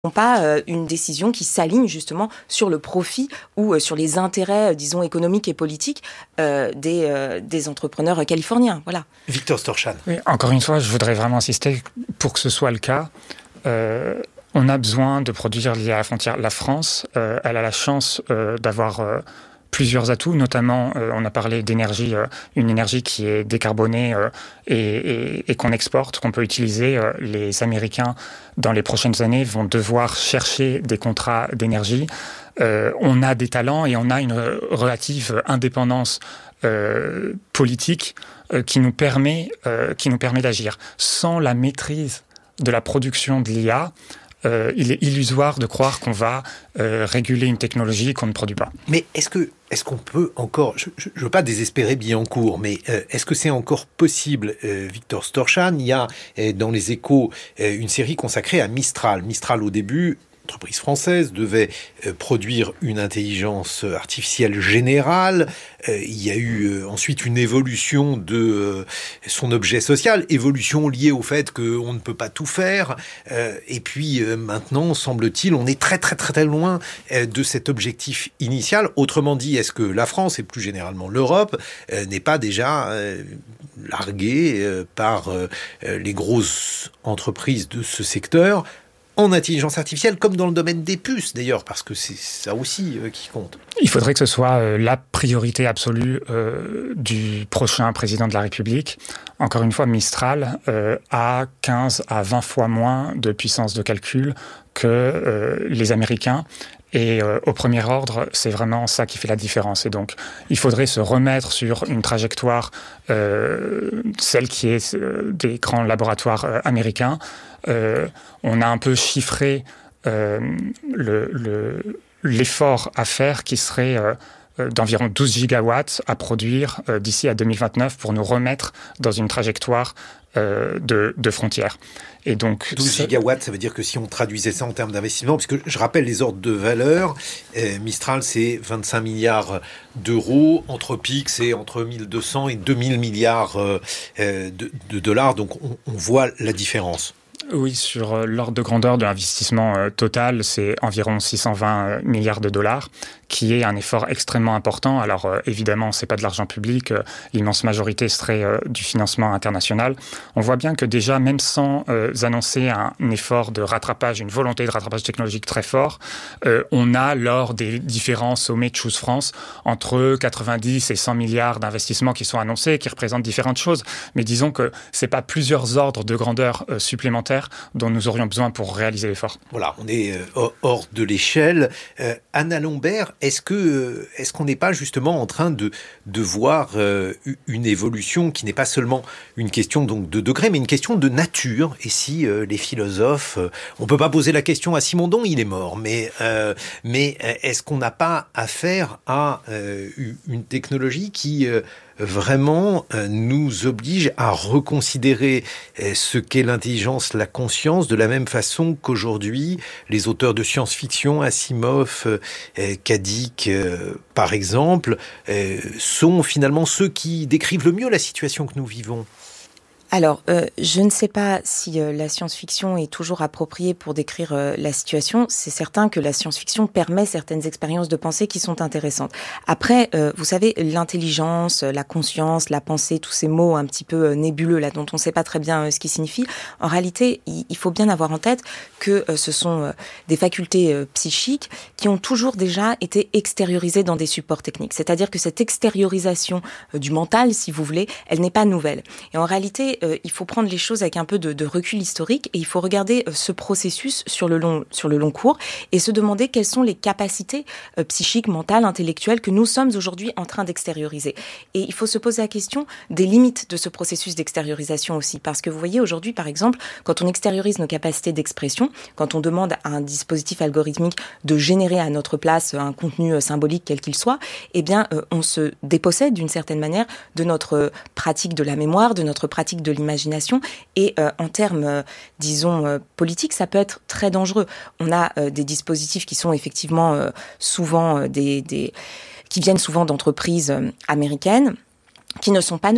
pas une décision qui s'aligne justement sur le profit ou sur les intérêts, disons, économiques et politiques des entrepreneurs californiens. Voilà. Victor Storchan. Oui, encore une fois, je voudrais vraiment insister pour que ce soit le cas. On a besoin de produire lié à la frontière. La France, elle a la chance d'avoir plusieurs atouts, notamment on a parlé d'énergie, une énergie qui est décarbonée et qu'on exporte, qu'on peut utiliser. Les Américains, dans les prochaines années, vont devoir chercher des contrats d'énergie. On a des talents et on a une relative indépendance politique qui nous permet d'agir. Sans la maîtrise de la production de l'IA, il est illusoire de croire qu'on va réguler une technologie qu'on ne produit pas. Mais est-ce qu'on peut encore, je ne veux pas désespérer Billancourt, mais est-ce que c'est encore possible, Victor Storchan? Il y a dans les Échos une série consacrée à Mistral. Mistral, au début, entreprise française, devait produire une intelligence artificielle générale. Il y a eu ensuite une évolution de son objet social, évolution liée au fait qu'on ne peut pas tout faire. Et puis maintenant, semble-t-il, on est très très très très loin de cet objectif initial. Autrement dit, est-ce que la France et plus généralement l'Europe n'est pas déjà larguée par les grosses entreprises de ce secteur en intelligence artificielle, comme dans le domaine des puces d'ailleurs, parce que c'est ça aussi qui compte. Il faudrait que ce soit la priorité absolue du prochain président de la République. Encore une fois, Mistral a 15 à 20 fois moins de puissance de calcul que les Américains. Et au premier ordre, c'est vraiment ça qui fait la différence. Et donc, il faudrait se remettre sur une trajectoire, celle qui est des grands laboratoires américains. On a un peu chiffré l'effort à faire qui serait d'environ 12 gigawatts à produire d'ici à 2029 pour nous remettre dans une trajectoire de frontières. Et donc, 12 gigawatts, ça veut dire que si on traduisait ça en termes d'investissement, parce que je rappelle les ordres de valeur, Mistral c'est 25 milliards d'euros, Anthropic c'est entre 1200 et 2000 milliards de dollars, donc on voit la différence. Oui, sur l'ordre de grandeur de l'investissement total, c'est environ 620 milliards de dollars, qui est un effort extrêmement important. Alors évidemment, c'est pas de l'argent public, l'immense majorité serait du financement international. On voit bien que déjà, même sans annoncer un effort de rattrapage, une volonté de rattrapage technologique très fort, on a lors des différents sommets de Choose France entre 90 et 100 milliards d'investissements qui sont annoncés, qui représentent différentes choses. Mais disons que c'est pas plusieurs ordres de grandeur supplémentaires dont nous aurions besoin pour réaliser l'effort. Voilà, on est hors de l'échelle. Anna Lombert, est-ce qu'on n'est pas justement en train de voir une évolution qui n'est pas seulement une question donc de degré, mais une question de nature? Et si les philosophes, on peut pas poser la question à Simondon, il est mort, mais est-ce qu'on n'a pas affaire à une technologie qui vraiment nous oblige à reconsidérer ce qu'est l'intelligence, la conscience, de la même façon qu'aujourd'hui, les auteurs de science-fiction, Asimov, Kadik, par exemple, sont finalement ceux qui décrivent le mieux la situation que nous vivons? Alors, je ne sais pas si la science-fiction est toujours appropriée pour décrire la situation. C'est certain que la science-fiction permet certaines expériences de pensée qui sont intéressantes. Après, vous savez, l'intelligence, la conscience, la pensée, tous ces mots un petit peu nébuleux là, dont on ne sait pas très bien ce qu'ils signifient, en réalité, il faut bien avoir en tête que ce sont des facultés psychiques qui ont toujours déjà été extériorisées dans des supports techniques. C'est-à-dire que cette extériorisation du mental, si vous voulez, elle n'est pas nouvelle. Et en réalité, il faut prendre les choses avec un peu de recul historique et il faut regarder ce processus sur le long cours et se demander quelles sont les capacités psychiques, mentales, intellectuelles que nous sommes aujourd'hui en train d'extérioriser. Et il faut se poser la question des limites de ce processus d'extériorisation aussi. Parce que vous voyez aujourd'hui, par exemple, quand on extériorise nos capacités d'expression, quand on demande à un dispositif algorithmique de générer à notre place un contenu symbolique quel qu'il soit, eh bien, on se dépossède d'une certaine manière de notre pratique de la mémoire, de notre pratique de l'imagination et en termes, disons, politiques, ça peut être très dangereux. On a des dispositifs qui sont effectivement souvent qui viennent souvent d'entreprises américaines qui ne sont pas neutres.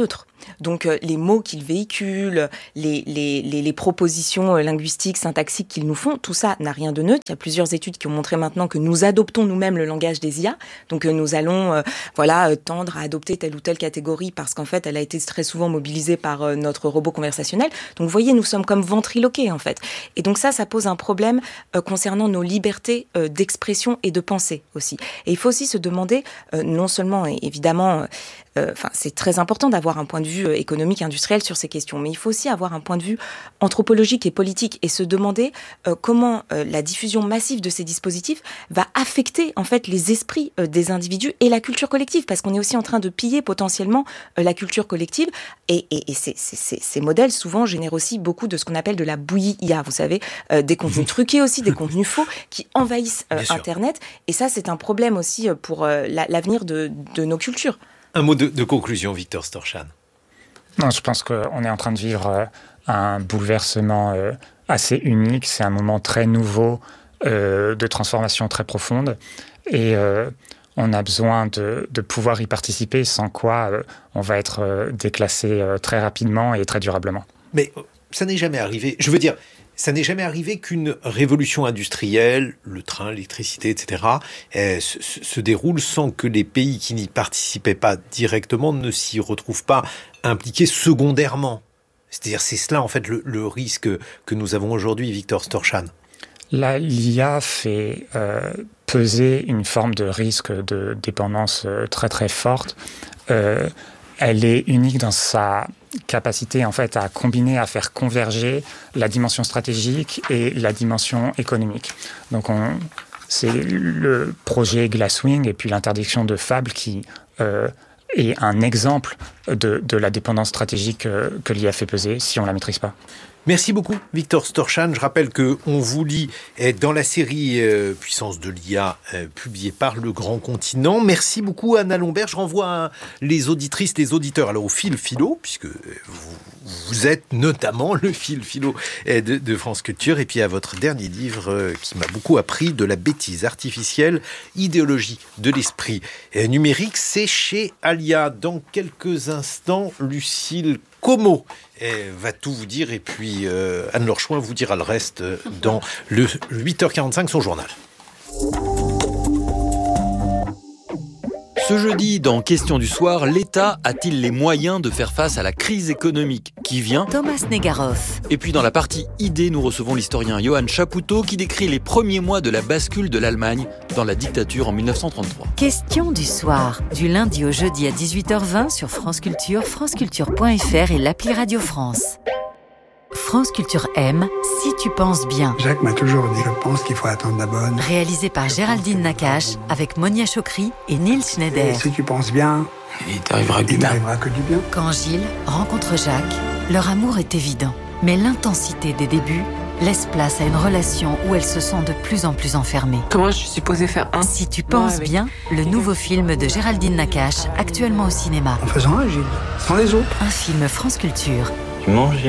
Donc les mots qu'ils véhiculent, les propositions linguistiques, syntaxiques qu'ils nous font, tout ça n'a rien de neutre. Il y a plusieurs études qui ont montré maintenant que nous adoptons nous-mêmes le langage des IA. Donc nous allons tendre à adopter telle ou telle catégorie parce qu'en fait elle a été très souvent mobilisée par notre robot conversationnel. Donc vous voyez, nous sommes comme ventriloqués en fait. Et donc ça pose un problème concernant nos libertés d'expression et de pensée aussi. Et il faut aussi se demander, non seulement évidemment, c'est très important d'avoir un point de vue économique, industriel sur ces questions, mais il faut aussi avoir un point de vue anthropologique et politique et se demander comment la diffusion massive de ces dispositifs va affecter en fait les esprits des individus et la culture collective, parce qu'on est aussi en train de piller potentiellement la culture collective et ces modèles souvent génèrent aussi beaucoup de ce qu'on appelle de la bouillie IA, vous savez, des contenus truqués aussi, des contenus faux qui envahissent Internet, et ça c'est un problème aussi pour l'avenir de nos cultures. Un mot de conclusion, Victor Storchan. Non, je pense qu'on est en train de vivre un bouleversement assez unique. C'est un moment très nouveau, de transformation très profonde. Et on a besoin de pouvoir y participer, sans quoi on va être déclassé très rapidement et très durablement. Mais ça n'est jamais arrivé. Je veux dire, ça n'est jamais arrivé qu'une révolution industrielle, le train, l'électricité, etc., se déroule sans que les pays qui n'y participaient pas directement ne s'y retrouvent pas impliqués secondairement. C'est-à-dire, c'est cela, en fait, le risque que nous avons aujourd'hui, Victor Storchan. Là, l'IA fait peser une forme de risque de dépendance très, très forte. Elle est unique dans sa capacité en fait à combiner, à faire converger la dimension stratégique et la dimension économique. Donc c'est le projet Glasswing et puis l'interdiction de Fable qui est un exemple de la dépendance stratégique que l'IA fait peser si on ne la maîtrise pas. Merci beaucoup, Victor Storchan. Je rappelle qu'on vous lit dans la série Puissance de l'IA, publiée par Le Grand Continent. Merci beaucoup, Anna Lombert. Je renvoie les auditrices, les auditeurs alors au fil philo, puisque vous êtes notamment le fil philo de France Culture, et puis à votre dernier livre qui m'a beaucoup appris, De la bêtise artificielle, idéologie de l'esprit numérique. C'est chez Alia. Dans quelques instants, Lucille Como va tout vous dire, et puis Anne-Laure Chouin vous dira le reste dans le 8h45, son journal. Ce jeudi, dans Question du soir, l'État a-t-il les moyens de faire face à la crise économique qui vient ? Thomas Negaroff. Et puis dans la partie idées, nous recevons l'historien Johann Chapoutot qui décrit les premiers mois de la bascule de l'Allemagne dans la dictature en 1933. Question du soir, du lundi au jeudi à 18h20 sur France Culture, franceculture.fr et l'appli Radio France. France Culture aime Si tu penses bien. Jacques m'a toujours dit, je pense qu'il faut attendre la bonne. Réalisé par Géraldine Nakache avec Monia Chokri et Nils Schneider. Et si tu penses bien, il t'arrivera que du bien. Quand Gilles rencontre Jacques, leur amour est évident. Mais l'intensité des débuts laisse place à une relation où elle se sent de plus en plus enfermée. Comment je suis supposée faire un ? Si tu penses bien, le nouveau film de Géraldine Nakache, actuellement au cinéma. En faisant un, Gilles, sans les autres. Un film France Culture. Tu manges, Gilles ?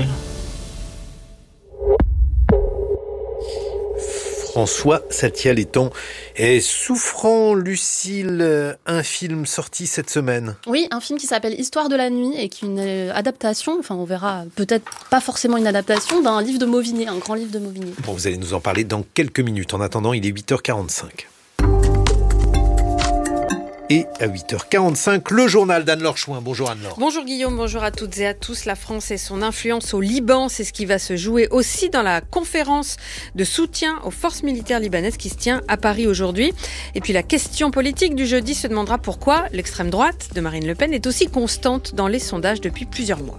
François Satial-Letton est souffrant. Lucille, un film sorti cette semaine. Oui, un film qui s'appelle Histoire de la nuit et qui est une adaptation, enfin on verra peut-être pas forcément une adaptation, d'un livre de Mauvinet, un grand livre de Mauvinet. Bon, vous allez nous en parler dans quelques minutes. En attendant, il est 8h45. Et à 8h45, le journal d'Anne-Laure Chouin. Bonjour Anne-Laure. Bonjour Guillaume, bonjour à toutes et à tous. La France et son influence au Liban, c'est ce qui va se jouer aussi dans la conférence de soutien aux forces militaires libanaises qui se tient à Paris aujourd'hui. Et puis la question politique du jeudi se demandera pourquoi l'extrême droite de Marine Le Pen est aussi constante dans les sondages depuis plusieurs mois.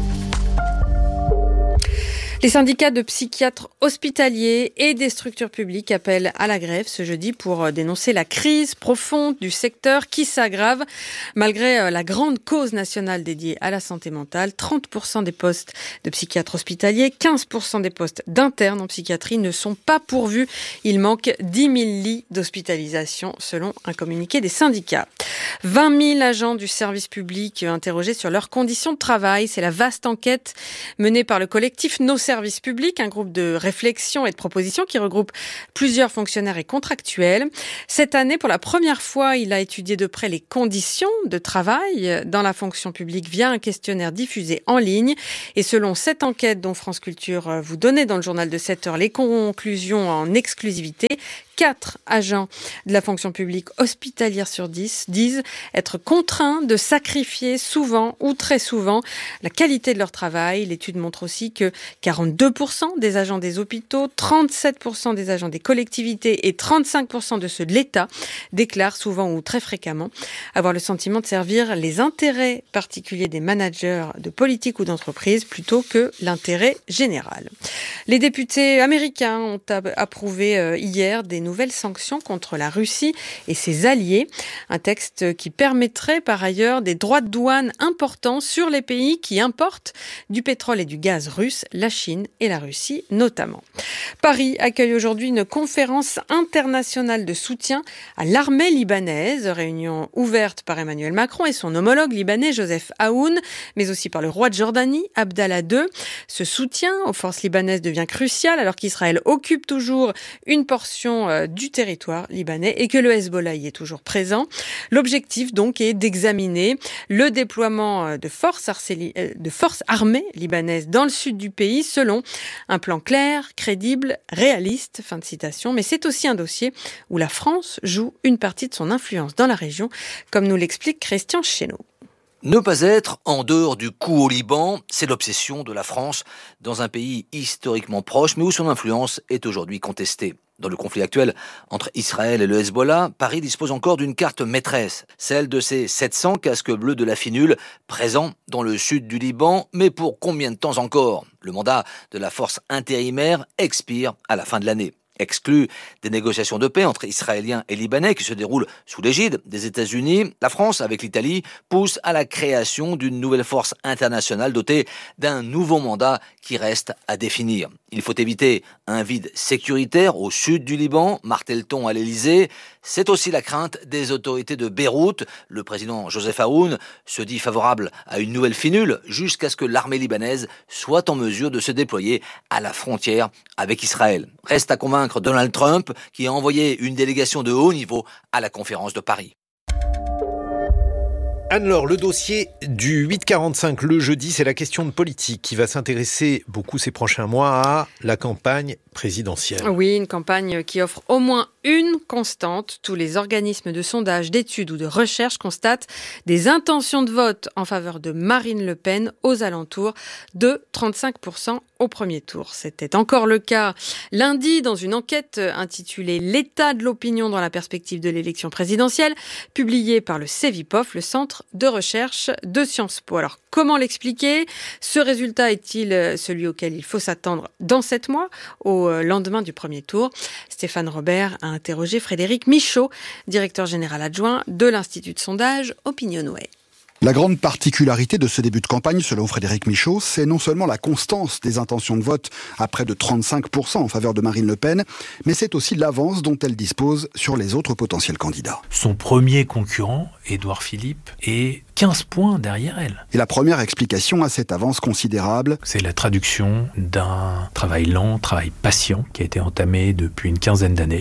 Les syndicats de psychiatres hospitaliers et des structures publiques appellent à la grève ce jeudi pour dénoncer la crise profonde du secteur qui s'aggrave malgré la grande cause nationale dédiée à la santé mentale. 30% des postes de psychiatres hospitaliers, 15% des postes d'internes en psychiatrie ne sont pas pourvus. Il manque 10 000 lits d'hospitalisation selon un communiqué des syndicats. 20 000 agents du service public interrogés sur leurs conditions de travail. C'est la vaste enquête menée par le collectif NOCE service public, un groupe de réflexion et de propositions qui regroupe plusieurs fonctionnaires et contractuels. Cette année, pour la première fois, il a étudié de près les conditions de travail dans la fonction publique via un questionnaire diffusé en ligne. Et selon cette enquête dont France Culture vous donnait dans le journal de 7 heures les conclusions en exclusivité, 4 agents de la fonction publique hospitalière sur 10 disent être contraints de sacrifier souvent ou très souvent la qualité de leur travail. L'étude montre aussi que 42% des agents des hôpitaux, 37% des agents des collectivités et 35% de ceux de l'État déclarent souvent ou très fréquemment avoir le sentiment de servir les intérêts particuliers des managers de politique ou d'entreprise plutôt que l'intérêt général. Les députés américains ont approuvé hier des nouvelles sanctions contre la Russie et ses alliés. Un texte qui permettrait par ailleurs des droits de douane importants sur les pays qui importent du pétrole et du gaz russe, la Chine et la Russie notamment. Paris accueille aujourd'hui une conférence internationale de soutien à l'armée libanaise, réunion ouverte par Emmanuel Macron et son homologue libanais Joseph Aoun, mais aussi par le roi de Jordanie, Abdallah II. Ce soutien aux forces libanaises devient crucial alors qu'Israël occupe toujours une portion du territoire libanais et que le Hezbollah y est toujours présent. L'objectif donc est d'examiner le déploiement de forces armées libanaises dans le sud du pays selon un plan clair, crédible, réaliste, fin de citation. Mais c'est aussi un dossier où la France joue une partie de son influence dans la région, comme nous l'explique Christian Chesneau. Ne pas être en dehors du coup au Liban, c'est l'obsession de la France dans un pays historiquement proche, mais où son influence est aujourd'hui contestée. Dans le conflit actuel entre Israël et le Hezbollah, Paris dispose encore d'une carte maîtresse, celle de ces 700 casques bleus de la FINUL présents dans le sud du Liban, mais pour combien de temps encore ? Le mandat de la force intérimaire expire à la fin de l'année. Exclu des négociations de paix entre Israéliens et Libanais qui se déroulent sous l'égide des États-Unis, la France, avec l'Italie, pousse à la création d'une nouvelle force internationale dotée d'un nouveau mandat qui reste à définir. Il faut éviter un vide sécuritaire au sud du Liban, martèle-t-on à l'Élysée. C'est aussi la crainte des autorités de Beyrouth. Le président Joseph Aoun se dit favorable à une nouvelle FINUL jusqu'à ce que l'armée libanaise soit en mesure de se déployer à la frontière avec Israël. Reste à convaincre Donald Trump qui a envoyé une délégation de haut niveau à la conférence de Paris. Alors, le dossier du 8-45 le jeudi, c'est la question de politique qui va s'intéresser beaucoup ces prochains mois à la campagne présidentielle. Oui, une campagne qui offre au moins une constante. Tous les organismes de sondage, d'études ou de recherche constatent des intentions de vote en faveur de Marine Le Pen aux alentours de 35% au premier tour. C'était encore le cas lundi dans une enquête intitulée « L'état de l'opinion dans la perspective de l'élection présidentielle » publiée par le Cevipof, le centre de recherche de Sciences Po. Alors, comment l'expliquer ? Ce résultat est-il celui auquel il faut s'attendre dans 7 mois, au lendemain du premier tour ? Stéphane Robert a interrogé Frédéric Michaud, directeur général adjoint de l'Institut de sondage Opinionway. La grande particularité de ce début de campagne, selon Frédéric Michaud, c'est non seulement la constance des intentions de vote à près de 35% en faveur de Marine Le Pen, mais c'est aussi l'avance dont elle dispose sur les autres potentiels candidats. Son premier concurrent, Édouard Philippe, est 15 points derrière elle. Et la première explication à cette avance considérable, c'est la traduction d'un travail lent, travail patient, qui a été entamé depuis une quinzaine d'années,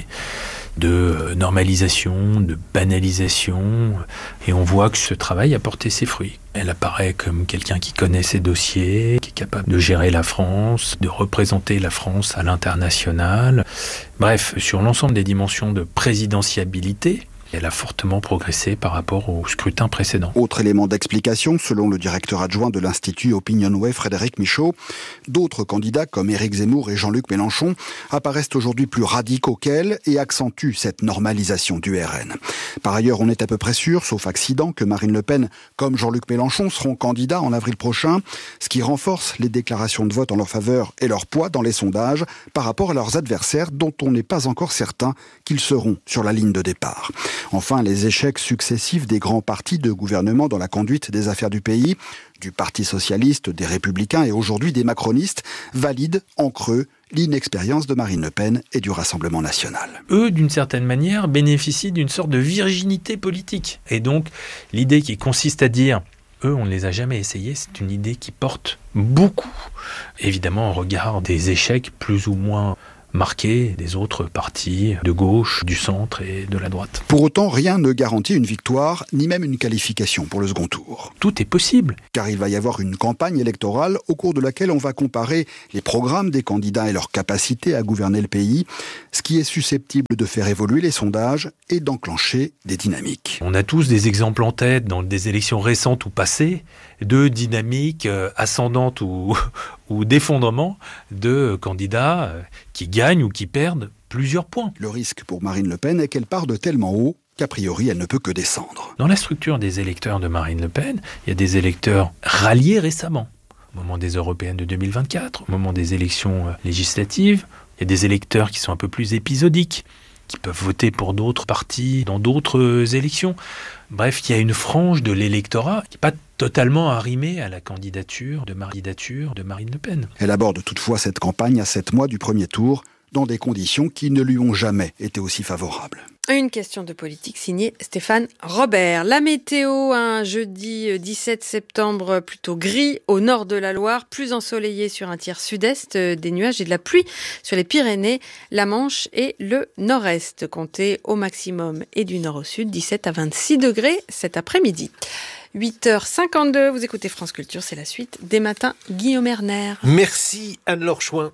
de normalisation, de banalisation, et on voit que ce travail a porté ses fruits. Elle apparaît comme quelqu'un qui connaît ses dossiers, qui est capable de gérer la France, de représenter la France à l'international. Bref, sur l'ensemble des dimensions de présidentiabilité, elle a fortement progressé par rapport au scrutin précédent. Autre élément d'explication, selon le directeur adjoint de l'Institut Opinionway, Frédéric Michaud, d'autres candidats comme Éric Zemmour et Jean-Luc Mélenchon apparaissent aujourd'hui plus radicaux qu'elle et accentuent cette normalisation du RN. Par ailleurs, on est à peu près sûr, sauf accident, que Marine Le Pen, comme Jean-Luc Mélenchon, seront candidats en avril prochain, ce qui renforce les déclarations de vote en leur faveur et leur poids dans les sondages par rapport à leurs adversaires dont on n'est pas encore certain qu'ils seront sur la ligne de départ. Enfin, les échecs successifs des grands partis de gouvernement dans la conduite des affaires du pays, du Parti socialiste, des Républicains et aujourd'hui des macronistes, valident en creux l'inexpérience de Marine Le Pen et du Rassemblement national. Eux, d'une certaine manière, bénéficient d'une sorte de virginité politique. Et donc, l'idée qui consiste à dire Eux, on ne les a jamais essayés. C'est une idée qui porte beaucoup. Évidemment, en regard des échecs plus ou moins marqués des autres partis de gauche, du centre et de la droite. Pour autant, rien ne garantit une victoire, ni même une qualification pour le second tour. Tout est possible. Car il va y avoir une campagne électorale au cours de laquelle on va comparer les programmes des candidats et leur capacité à gouverner le pays, ce qui est susceptible de faire évoluer les sondages et d'enclencher des dynamiques. On a tous des exemples en tête dans des élections récentes ou passées de dynamiques ascendantes ou d'effondrement de candidats qui gagnent ou qui perdent plusieurs points. Le risque pour Marine Le Pen est qu'elle part de tellement haut qu'a priori elle ne peut que descendre. Dans la structure des électeurs de Marine Le Pen, il y a des électeurs ralliés récemment, au moment des européennes de 2024, au moment des élections législatives. Il y a des électeurs qui sont un peu plus épisodiques, qui peuvent voter pour d'autres partis dans d'autres élections. Bref, il y a une frange de l'électorat qui n'est pas totalement arrimée à la candidature de Marine Le Pen. Elle aborde toutefois cette campagne à 7 mois du premier tour, dans des conditions qui ne lui ont jamais été aussi favorables. Une question de politique signée Stéphane Robert. La météo, un jeudi 17 septembre plutôt gris au nord de la Loire, plus ensoleillé sur un tiers sud-est, des nuages et de la pluie sur les Pyrénées, la Manche et le nord-est. Comptez au maximum et du nord au sud, 17 à 26 degrés cet après-midi. 8h52, vous écoutez France Culture, c'est la suite des matins Guillaume Erner. Merci Anne-Laure Chouin.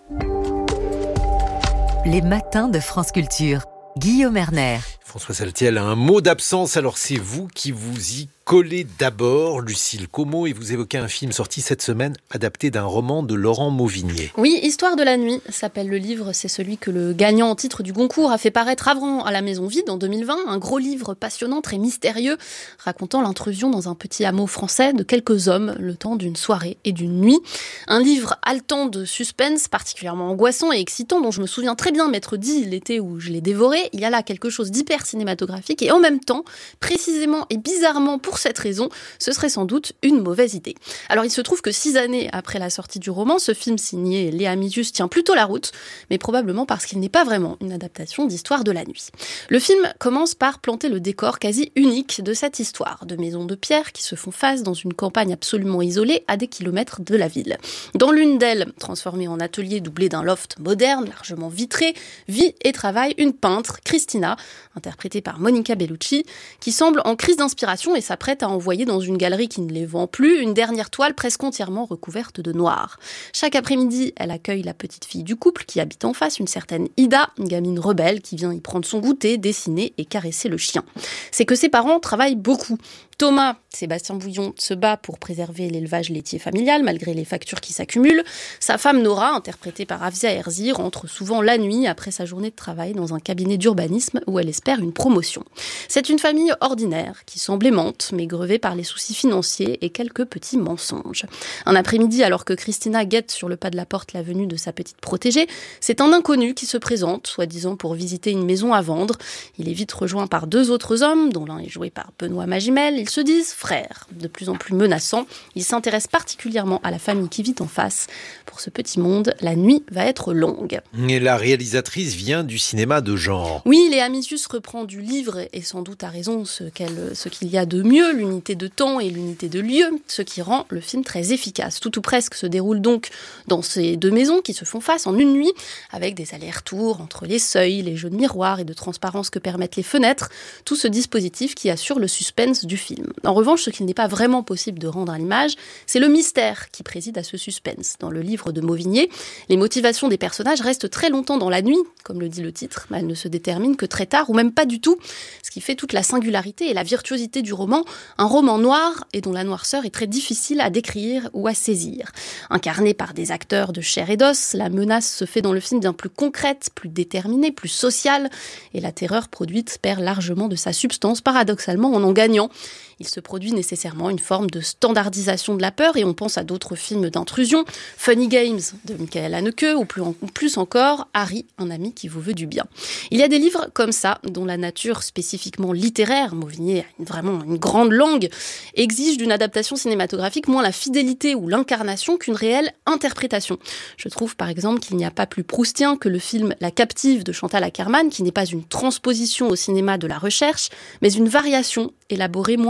Les matins de France Culture. Guillaume Erner. François Saltiel a un mot d'absence, alors c'est vous qui vous y collez d'abord, Lucille Como, et vous évoquez un film sorti cette semaine, adapté d'un roman de Laurent Mauvigné. Oui, Histoire de la nuit s'appelle le livre, c'est celui que le gagnant en titre du Goncourt a fait paraître avant à la Maison Vide en 2020, un gros livre passionnant, très mystérieux, racontant l'intrusion dans un petit hameau français de quelques hommes, le temps d'une soirée et d'une nuit. Un livre haletant de suspense, particulièrement angoissant et excitant, dont je me souviens très bien m'être dit l'été où je l'ai dévoré. Il y a là quelque chose d'hyper cinématographique et en même temps, précisément et bizarrement pour cette raison, ce serait sans doute une mauvaise idée. Alors il se trouve que 6 années après la sortie du roman, ce film signé Léa Mizius tient plutôt la route, mais probablement parce qu'il n'est pas vraiment une adaptation d'Histoire de la nuit. Le film commence par planter le décor quasi unique de cette histoire, de maisons de pierre qui se font face dans une campagne absolument isolée à des kilomètres de la ville. Dans l'une d'elles, transformée en atelier doublé d'un loft moderne, largement vitré, vit et travaille une peintre, Christina, interprétée par Monica Bellucci, qui semble en crise d'inspiration et s'apprête à envoyer dans une galerie qui ne les vend plus une dernière toile presque entièrement recouverte de noir. Chaque après-midi, elle accueille la petite fille du couple qui habite en face, une certaine Ida, une gamine rebelle qui vient y prendre son goûter, dessiner et caresser le chien. C'est que ses parents travaillent beaucoup. Thomas, Sébastien Bouillon, se bat pour préserver l'élevage laitier familial malgré les factures qui s'accumulent. Sa femme Nora, interprétée par Afzia Herzi, rentre souvent la nuit après sa journée de travail dans un cabinet d'urbanisme où elle espère une promotion. C'est une famille ordinaire qui semble aimante mais grevée par les soucis financiers et quelques petits mensonges. Un après-midi, alors que Christina guette sur le pas de la porte la venue de sa petite protégée, c'est un inconnu qui se présente, soi-disant pour visiter une maison à vendre. Il est vite rejoint par 2 autres hommes, dont l'un est joué par Benoît Magimel. Ils se disent frères, de plus en plus menaçants. Ils s'intéressent particulièrement à la famille qui vit en face. Pour ce petit monde, la nuit va être longue. Et la réalisatrice vient du cinéma de genre. Oui, Léa Mizius reprend du livre et sans doute a raison ce qu'il y a de mieux, l'unité de temps et l'unité de lieu, ce qui rend le film très efficace. Tout ou presque se déroule donc dans ces 2 maisons qui se font face en une nuit, avec des allers-retours entre les seuils, les jeux de miroirs et de transparence que permettent les fenêtres, tout ce dispositif qui assure le suspense du film. En revanche, ce qu'il n'est pas vraiment possible de rendre à l'image, c'est le mystère qui préside à ce suspense. Dans le livre de Mauvigné, les motivations des personnages restent très longtemps dans la nuit, comme le dit le titre, mais elles ne se déterminent que très tard ou même pas du tout, ce qui fait toute la singularité et la virtuosité du roman, un roman noir et dont la noirceur est très difficile à décrire ou à saisir. Incarnée par des acteurs de chair et d'os, la menace se fait dans le film bien plus concrète, plus déterminée, plus sociale, et la terreur produite perd largement de sa substance, paradoxalement en gagnant. Il se produit nécessairement une forme de standardisation de la peur et on pense à d'autres films d'intrusion, Funny Games de Michael Haneke ou plus encore Harry, un ami qui vous veut du bien. Il y a des livres comme ça dont la nature spécifiquement littéraire, Mauvigné a vraiment une grande langue, exige d'une adaptation cinématographique moins la fidélité ou l'incarnation qu'une réelle interprétation. Je trouve par exemple qu'il n'y a pas plus proustien que le film La Captive de Chantal Akerman qui n'est pas une transposition au cinéma de la recherche mais une variation élaborée moins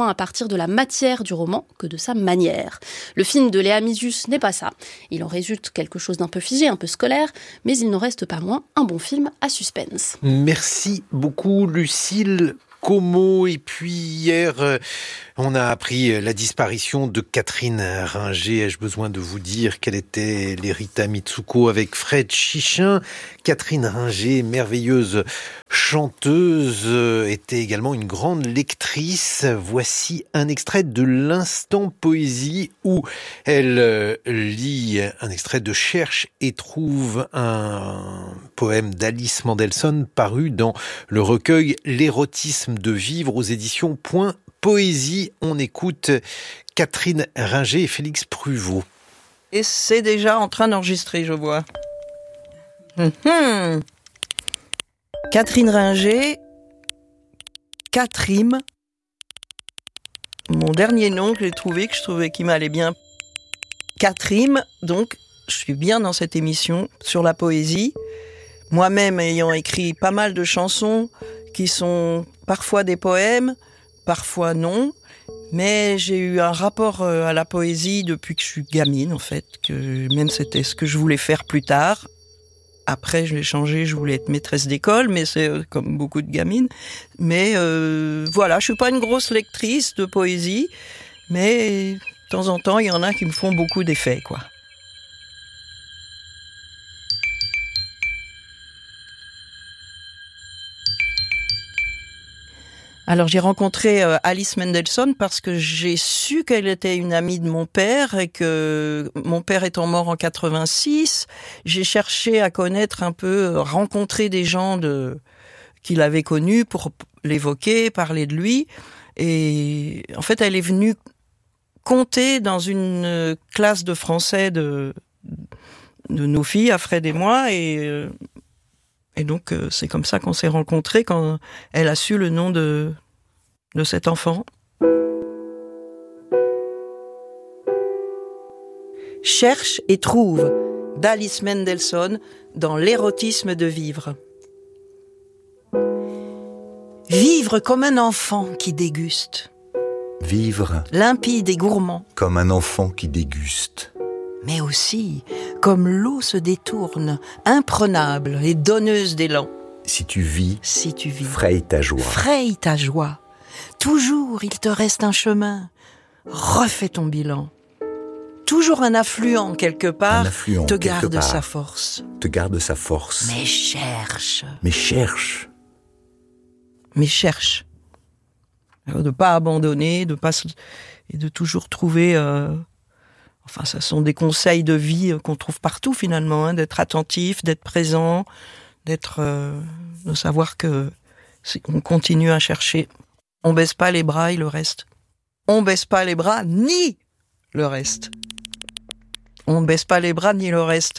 moins à partir de la matière du roman que de sa manière. Le film de Léa Misus n'est pas ça. Il en résulte quelque chose d'un peu figé, un peu scolaire, mais il n'en reste pas moins un bon film à suspense. Merci beaucoup, Lucille Como. Et puis hier, on a appris la disparition de Catherine Ringer. Ai-je besoin de vous dire quelle était l'Erita Mitsuko avec Fred Chichin? Catherine Ringer, merveilleuse chanteuse, était également une grande lectrice. Voici un extrait de l'Instant Poésie où elle lit un extrait de Cherche et trouve, un poème d'Alice Mendelssohn paru dans le recueil L'érotisme de vivre aux éditions Point Poésie. On écoute Catherine Ringer et Félix Pruvot. Et c'est déjà en train d'enregistrer, je vois. Catherine Ringer, 4 rimes. Mon dernier nom que je trouvais qui m'allait bien. 4 rimes, donc je suis bien dans cette émission sur la poésie. Moi-même ayant écrit pas mal de chansons qui sont parfois des poèmes, parfois non. Mais j'ai eu un rapport à la poésie depuis que je suis gamine, en fait. Que même c'était ce que je voulais faire plus tard. Après, je l'ai changé, je voulais être maîtresse d'école, mais c'est comme beaucoup de gamines. Mais voilà, je suis pas une grosse lectrice de poésie, mais de temps en temps, il y en a qui me font beaucoup d'effets, quoi. Alors j'ai rencontré Alice Mendelssohn parce que j'ai su qu'elle était une amie de mon père et que mon père étant mort en 86, j'ai cherché à connaître un peu, rencontrer des gens qu'il avait connus pour l'évoquer, parler de lui. Et en fait, elle est venue conter dans une classe de français de nos filles, à Fred et moi, et donc, c'est comme ça qu'on s'est rencontrés quand elle a su le nom de cet enfant. Cherche et trouve d'Alice Mendelssohn dans L'érotisme de vivre. Vivre comme un enfant qui déguste. Vivre limpide et gourmand. Comme un enfant qui déguste. Mais aussi comme l'eau se détourne, imprenable et donneuse d'élan. Si tu vis, fraye ta joie. Fraye ta joie. Toujours il te reste un chemin. Refais ton bilan. Toujours un affluent quelque part te garde sa force. Te garde sa force. Mais cherche. Mais cherche. Mais cherche. De ne pas abandonner, et de toujours trouver... Enfin, ce sont des conseils de vie qu'on trouve partout finalement, hein, d'être attentif, d'être présent, de savoir que on continue à chercher. On baisse pas les bras et le reste. On baisse pas les bras ni le reste. On baisse pas les bras ni le reste.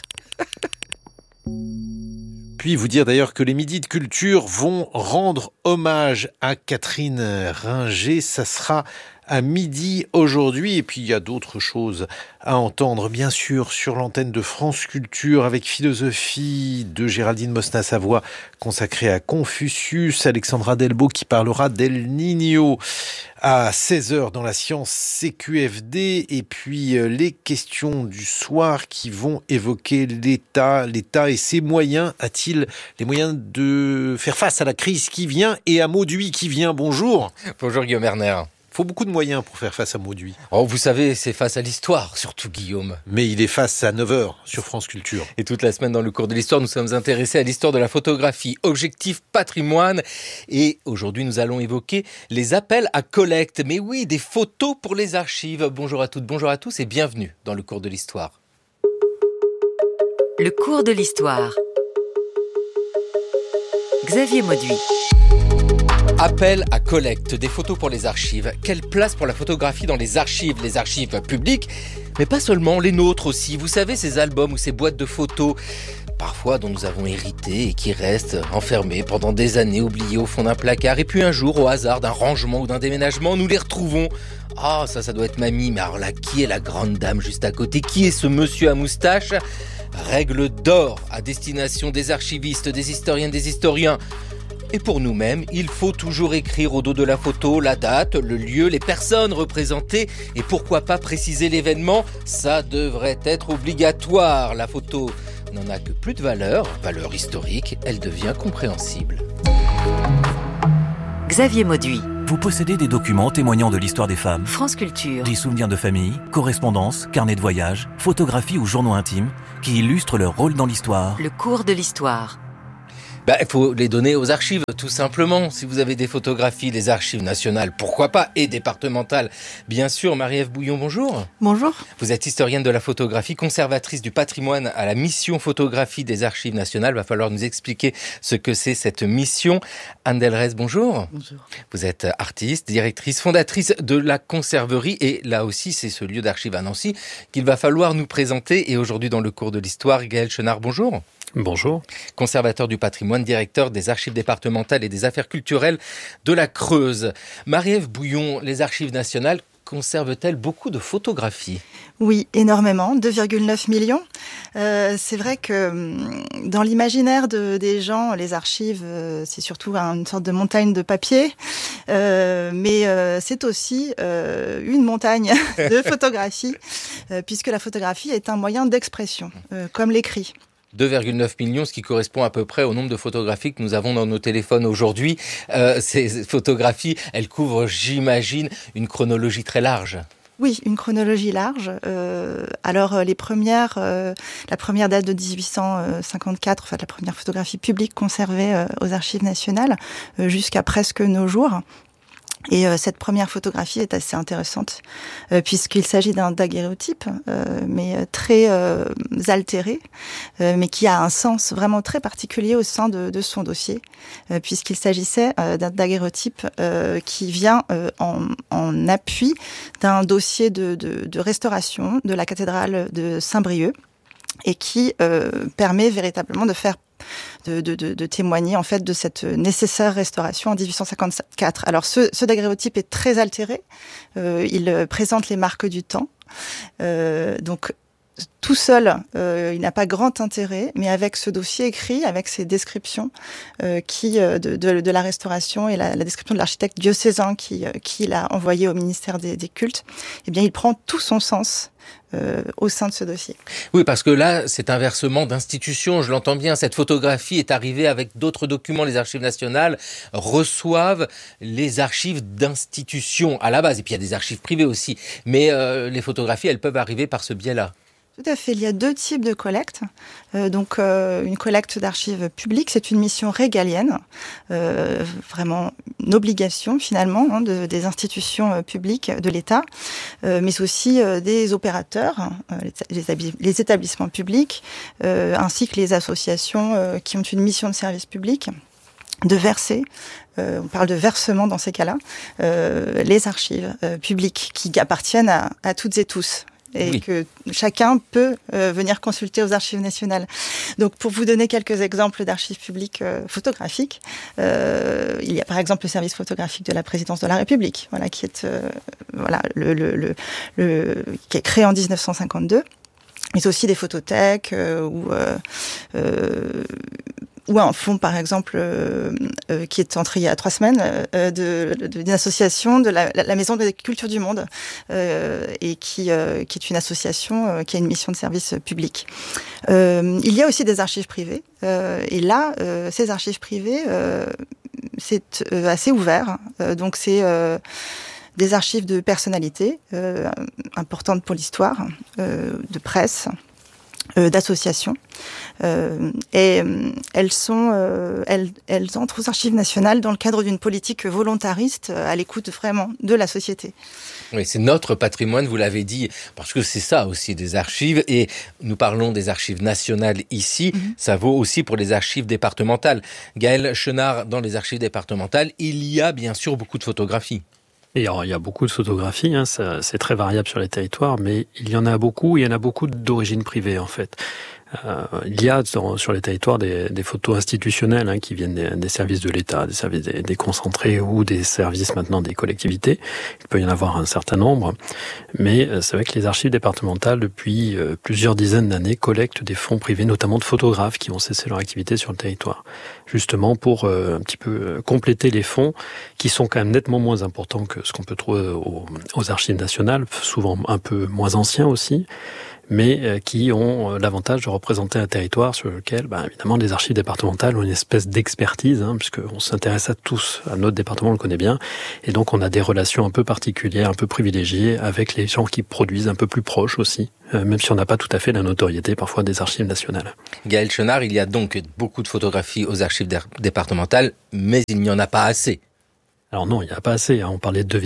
Puis vous dire d'ailleurs que les Midis de Culture vont rendre hommage à Catherine Ringer. Ça sera à midi aujourd'hui. Et puis il y a d'autres choses à entendre, bien sûr, sur l'antenne de France Culture avec Philosophie de Géraldine Mosna-Savoie consacrée à Confucius, Alexandra Delbo qui parlera d'El Niño à 16h dans la science CQFD, et puis les questions du soir qui vont évoquer l'État et ses moyens. A-t-il les moyens de faire face à la crise qui vient et à Mauduit qui vient? Bonjour. Bonjour Guillaume Erner. Il faut beaucoup de moyens pour faire face à Mauduit. Oh, vous savez, c'est face à l'histoire, surtout Guillaume. Mais il est face à 9h sur France Culture. Et toute la semaine dans le cours de l'histoire, nous sommes intéressés à l'histoire de la photographie, objectif patrimoine. Et aujourd'hui, nous allons évoquer les appels à collecte. Mais oui, des photos pour les archives. Bonjour à toutes, bonjour à tous et bienvenue dans le cours de l'histoire. Le cours de l'histoire. Xavier Mauduit. Appel à collecte, des photos pour les archives. Quelle place pour la photographie dans les archives publiques, mais pas seulement, les nôtres aussi. Vous savez, ces albums ou ces boîtes de photos, parfois dont nous avons hérité et qui restent enfermés pendant des années, oubliés au fond d'un placard. Et puis un jour, au hasard d'un rangement ou d'un déménagement, nous les retrouvons. Ah, ça doit être mamie, mais alors là, qui est la grande dame juste à côté? Qui est ce monsieur à moustache? Règle d'or à destination des archivistes, des historiennes, des historiens. Et pour nous-mêmes, il faut toujours écrire au dos de la photo la date, le lieu, les personnes représentées et pourquoi pas préciser l'événement. Ça devrait être obligatoire. La photo n'en a que plus de valeur historique, elle devient compréhensible. Xavier Mauduit. Vous possédez des documents témoignant de l'histoire des femmes, France Culture. des souvenirs de famille, correspondances, carnets de voyage, photographies ou journaux intimes qui illustrent leur rôle dans l'histoire. Le cours de l'histoire. Il faut les donner aux archives, tout simplement. Si vous avez des photographies, les archives nationales, pourquoi pas, et départementales, bien sûr. Marie-Ève Bouillon, bonjour. Bonjour. Vous êtes historienne de la photographie, conservatrice du patrimoine à la mission photographie des archives nationales. Va falloir nous expliquer ce que c'est cette mission. Anne Delrez, bonjour. Bonjour. Vous êtes artiste, directrice, fondatrice de la Conserverie, et là aussi, c'est ce lieu d'archives à Nancy qu'il va falloir nous présenter. Et aujourd'hui, dans le cours de l'histoire, Gaël Chenard, bonjour. Bonjour. Conservateur du patrimoine, directeur des archives départementales et des affaires culturelles de la Creuse. Marie-Ève Bouillon, les archives nationales conservent-elles beaucoup de photographies ? Oui, énormément, 2,9 millions. C'est vrai que dans l'imaginaire des gens, les archives, c'est surtout une sorte de montagne de papier, mais c'est aussi une montagne de photographies, puisque la photographie est un moyen d'expression, comme l'écrit. 2,9 millions, ce qui correspond à peu près au nombre de photographies que nous avons dans nos téléphones aujourd'hui. Ces photographies, elles couvrent, j'imagine, une chronologie très large. Oui, une chronologie large. Alors, la première date de 1854, enfin la première photographie publique conservée aux archives nationales, jusqu'à presque nos jours. Et cette première photographie est assez intéressante puisqu'il s'agit d'un daguerréotype, mais très altéré, mais qui a un sens vraiment très particulier au sein de son dossier, puisqu'il s'agissait d'un daguerréotype qui vient en appui d'un dossier de restauration de la cathédrale de Saint-Brieuc et qui permet véritablement de témoigner en fait de cette nécessaire restauration en 1854. Alors ce daguerréotype est très altéré, il présente les marques du temps, donc tout seul, il n'a pas grand intérêt, mais avec ce dossier écrit, avec ces descriptions de la restauration et la description de l'architecte diocésain qui l'a envoyé au ministère des cultes, eh bien il prend tout son sens au sein de ce dossier. Oui, parce que là, c'est un versement d'institution, je l'entends bien. Cette photographie est arrivée avec d'autres documents. Les archives nationales reçoivent les archives d'institutions à la base. Et puis, il y a des archives privées aussi. Mais les photographies, elles peuvent arriver par ce biais-là. Tout à fait. Il y a deux types de collectes. Une collecte d'archives publiques, c'est une mission régalienne, vraiment une obligation finalement des institutions publiques de l'État, mais aussi des opérateurs, les établissements publics, ainsi que les associations qui ont une mission de service public, de verser. On parle de versement dans ces cas-là, les archives publiques qui appartiennent à toutes et tous. Et oui. Que chacun peut venir consulter aux archives nationales. Donc, pour vous donner quelques exemples d'archives publiques photographiques, il y a par exemple le service photographique de la présidence de la République, voilà, qui est qui est créé en 1952, mais aussi des photothèques ou un fonds, par exemple, qui est entré il y a 3 semaines, d'une association de la Maison des Cultures du Monde, et qui est une association qui a une mission de service public. Il y a aussi des archives privées, et là, ces archives privées, c'est assez ouvert. Donc c'est des archives de personnalités importantes pour l'histoire, de presse, d'associations, et elles entrent aux archives nationales dans le cadre d'une politique volontariste à l'écoute vraiment de la société. Oui, c'est notre patrimoine, vous l'avez dit, parce que c'est ça aussi des archives, et nous parlons des archives nationales ici, ça vaut aussi pour les archives départementales. Gaël Chenard, dans les archives départementales, il y a bien sûr beaucoup de photographies. Et alors, il y a beaucoup de photographies, c'est très variable sur les territoires, mais il y en a beaucoup d'origine privée en fait. Il y a sur les territoires des photos institutionnelles qui viennent des services de l'État, des services déconcentrés ou des services maintenant des collectivités. Il peut y en avoir un certain nombre, mais c'est vrai que les archives départementales, depuis plusieurs dizaines d'années, collectent des fonds privés, notamment de photographes qui ont cessé leur activité sur le territoire, justement pour un petit peu compléter les fonds qui sont quand même nettement moins importants que ce qu'on peut trouver aux archives nationales, souvent un peu moins anciens aussi, mais qui ont l'avantage de représenter un territoire sur lequel, évidemment, les archives départementales ont une espèce d'expertise, puisqu'on s'intéresse à tous, à notre département, on le connaît bien, et donc on a des relations un peu particulières, un peu privilégiées avec les gens qui produisent un peu plus proches aussi, même si on n'a pas tout à fait la notoriété parfois des archives nationales. Gaël Chenard, il y a donc beaucoup de photographies aux archives départementales, mais il n'y en a pas assez. Alors non, il n'y en a pas assez. On parlait de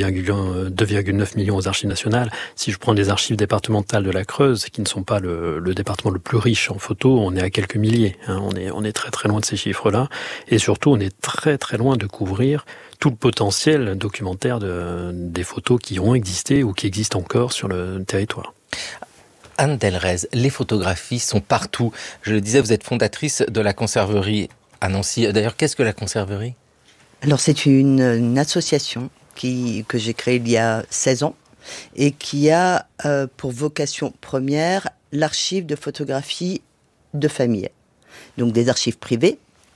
2,9 millions aux archives nationales. Si je prends les archives départementales de la Creuse, qui ne sont pas le département le plus riche en photos, on est à quelques milliers. On est très très loin de ces chiffres-là. Et surtout, on est très très loin de couvrir tout le potentiel documentaire des photos qui ont existé ou qui existent encore sur le territoire. Anne Delrez, les photographies sont partout. Je le disais, vous êtes fondatrice de la Conserverie à Nancy. D'ailleurs, qu'est-ce que la Conserverie ? Alors c'est une association que j'ai créée il y a 16 ans et qui a pour vocation première l'archive de photographies de famille. Donc des archives privées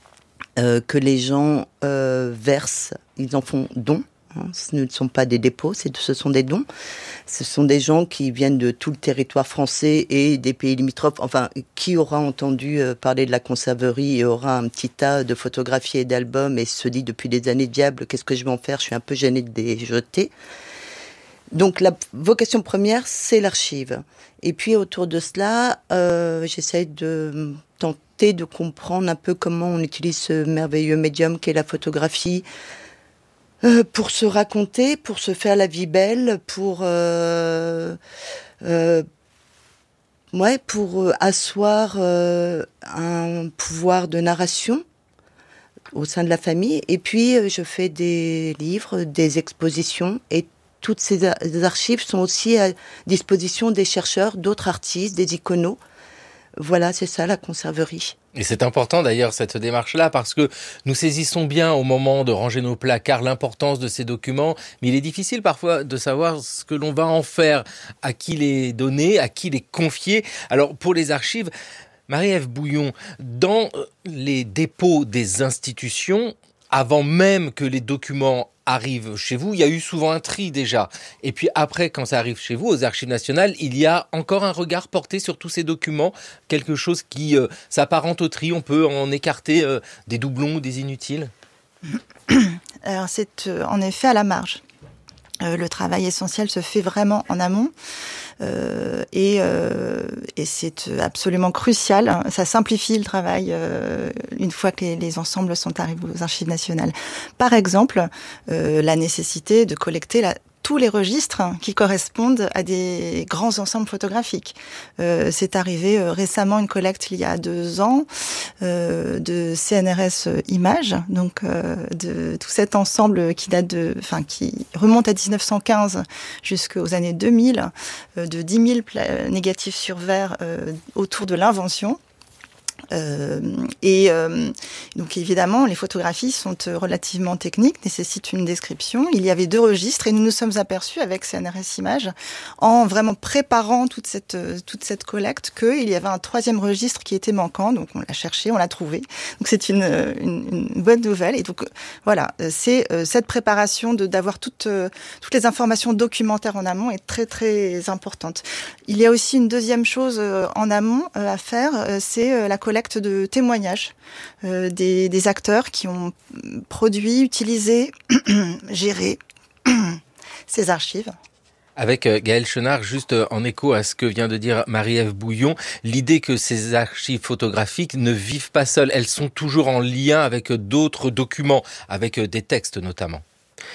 que les gens versent, ils en font don. Ce ne sont pas des dépôts, ce sont des dons. Ce sont des gens qui viennent de tout le territoire français et des pays limitrophes. Enfin, qui aura entendu parler de la Conserverie et aura un petit tas de photographies et d'albums et se dit depuis des années, diable, qu'est-ce que je vais en faire ? Je suis un peu gênée de les jeter. Donc la vocation première, c'est l'archive. Et puis autour de cela, j'essaie de tenter de comprendre un peu comment on utilise ce merveilleux médium qu'est la photographie, pour se raconter, pour se faire la vie belle, pour asseoir un pouvoir de narration au sein de la famille. Et puis, je fais des livres, des expositions, et toutes ces archives sont aussi à disposition des chercheurs, d'autres artistes, des iconos. Voilà, c'est ça la Conserverie. Et c'est important d'ailleurs cette démarche-là parce que nous saisissons bien au moment de ranger nos placards l'importance de ces documents, mais il est difficile parfois de savoir ce que l'on va en faire, à qui les donner, à qui les confier. Alors pour les archives, Marie-Ève Bouillon, dans les dépôts des institutions, avant même que les documents arrivent chez vous, il y a eu souvent un tri déjà. Et puis après, quand ça arrive chez vous, aux Archives nationales, il y a encore un regard porté sur tous ces documents, quelque chose qui s'apparente au tri. On peut en écarter des doublons ou des inutiles. Alors c'est en effet à la marge. Le travail essentiel se fait vraiment en amont. Et c'est absolument crucial. Ça simplifie le travail une fois que les ensembles sont arrivés aux Archives nationales. Par exemple, la nécessité de collecter tous les registres qui correspondent à des grands ensembles photographiques. C'est arrivé récemment une collecte il y a 2 ans de CNRS Images, donc de tout cet ensemble qui remonte à 1915 jusqu'aux années 2000, de 10 000 négatifs sur verre autour de l'invention. Donc évidemment, les photographies sont relativement techniques, nécessitent une description. Il y avait 2 registres et nous nous sommes aperçus avec CNRS Images, en vraiment préparant toute cette collecte, qu'il y avait un 3e registre qui était manquant. Donc on l'a cherché, on l'a trouvé. Donc c'est une bonne nouvelle. Et donc voilà, c'est cette préparation d'avoir toutes les informations documentaires en amont est très très importante. Il y a aussi une deuxième chose en amont à faire, c'est la collecte de témoignages des acteurs qui ont produit, utilisé, géré ces archives. Avec Gaël Chenard, juste en écho à ce que vient de dire Marie-Ève Bouillon, l'idée que ces archives photographiques ne vivent pas seules, elles sont toujours en lien avec d'autres documents, avec des textes notamment.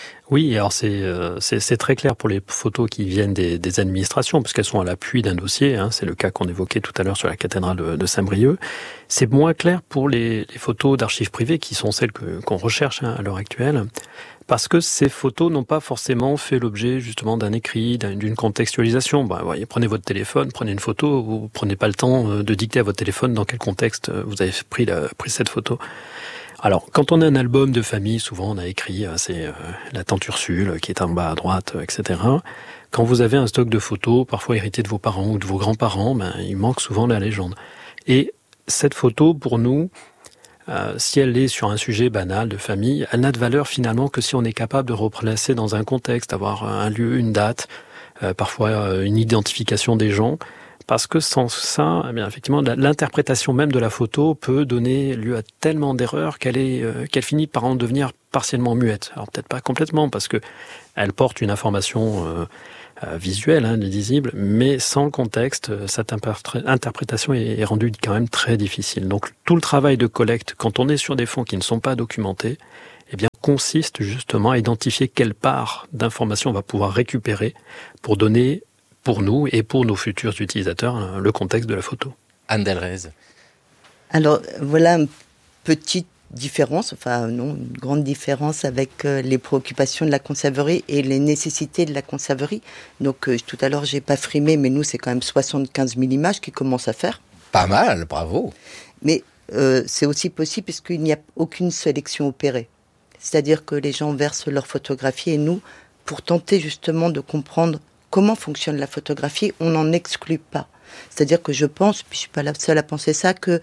Oui, alors c'est très clair pour les photos qui viennent des administrations, puisqu'elles sont à l'appui d'un dossier. C'est le cas qu'on évoquait tout à l'heure sur la cathédrale de Saint-Brieuc. C'est moins clair pour les photos d'archives privées, qui sont celles qu'on recherche à l'heure actuelle, parce que ces photos n'ont pas forcément fait l'objet justement d'un écrit, d'une contextualisation. Voyez, prenez votre téléphone, prenez une photo, vous prenez pas le temps de dicter à votre téléphone dans quel contexte vous avez pris cette photo. Alors, quand on a un album de famille, souvent on a écrit, c'est la tante Ursule qui est en bas à droite, etc. Quand vous avez un stock de photos, parfois héritées de vos parents ou de vos grands-parents, il manque souvent la légende. Et cette photo, pour nous, si elle est sur un sujet banal de famille, elle n'a de valeur finalement que si on est capable de replacer dans un contexte, avoir un lieu, une date, parfois une identification des gens. Parce que sans ça, effectivement, l'interprétation même de la photo peut donner lieu à tellement d'erreurs qu'elle finit par en devenir partiellement muette. Alors peut-être pas complètement, parce que elle porte une information visuelle, lisible, mais sans contexte, cette interprétation est rendue quand même très difficile. Donc tout le travail de collecte, quand on est sur des fonds qui ne sont pas documentés, consiste justement à identifier quelle part d'information on va pouvoir récupérer pour donner, pour nous et pour nos futurs utilisateurs, le contexte de la photo. Anne Delrez. Alors, voilà une petite différence, une grande différence avec les préoccupations de la conserverie et les nécessités de la conserverie. Donc, tout à l'heure, j'ai pas frimé, mais nous, c'est quand même 75 000 images qui commencent à faire. Pas mal, bravo. Mais c'est aussi possible puisqu'il n'y a aucune sélection opérée. C'est-à-dire que les gens versent leurs photographies et nous, pour tenter justement de comprendre comment fonctionne la photographie, on n'en exclut pas. C'est-à-dire que je pense, puis je suis pas la seule à penser ça, que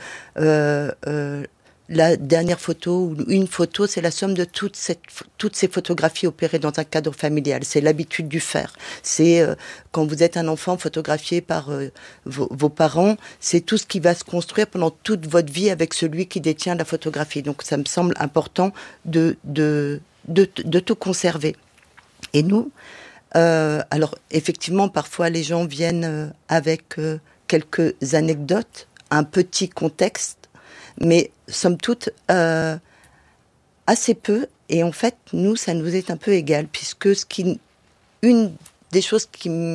la dernière photo ou une photo, c'est la somme de toutes ces photographies opérées dans un cadre familial. C'est l'habitude du faire. C'est quand vous êtes un enfant photographié par vos parents, c'est tout ce qui va se construire pendant toute votre vie avec celui qui détient la photographie. Donc ça me semble important de tout conserver. Et nous, alors effectivement, parfois les gens viennent avec quelques anecdotes, un petit contexte, mais somme toute assez peu. Et en fait, nous, ça nous est un peu égal, puisque une des choses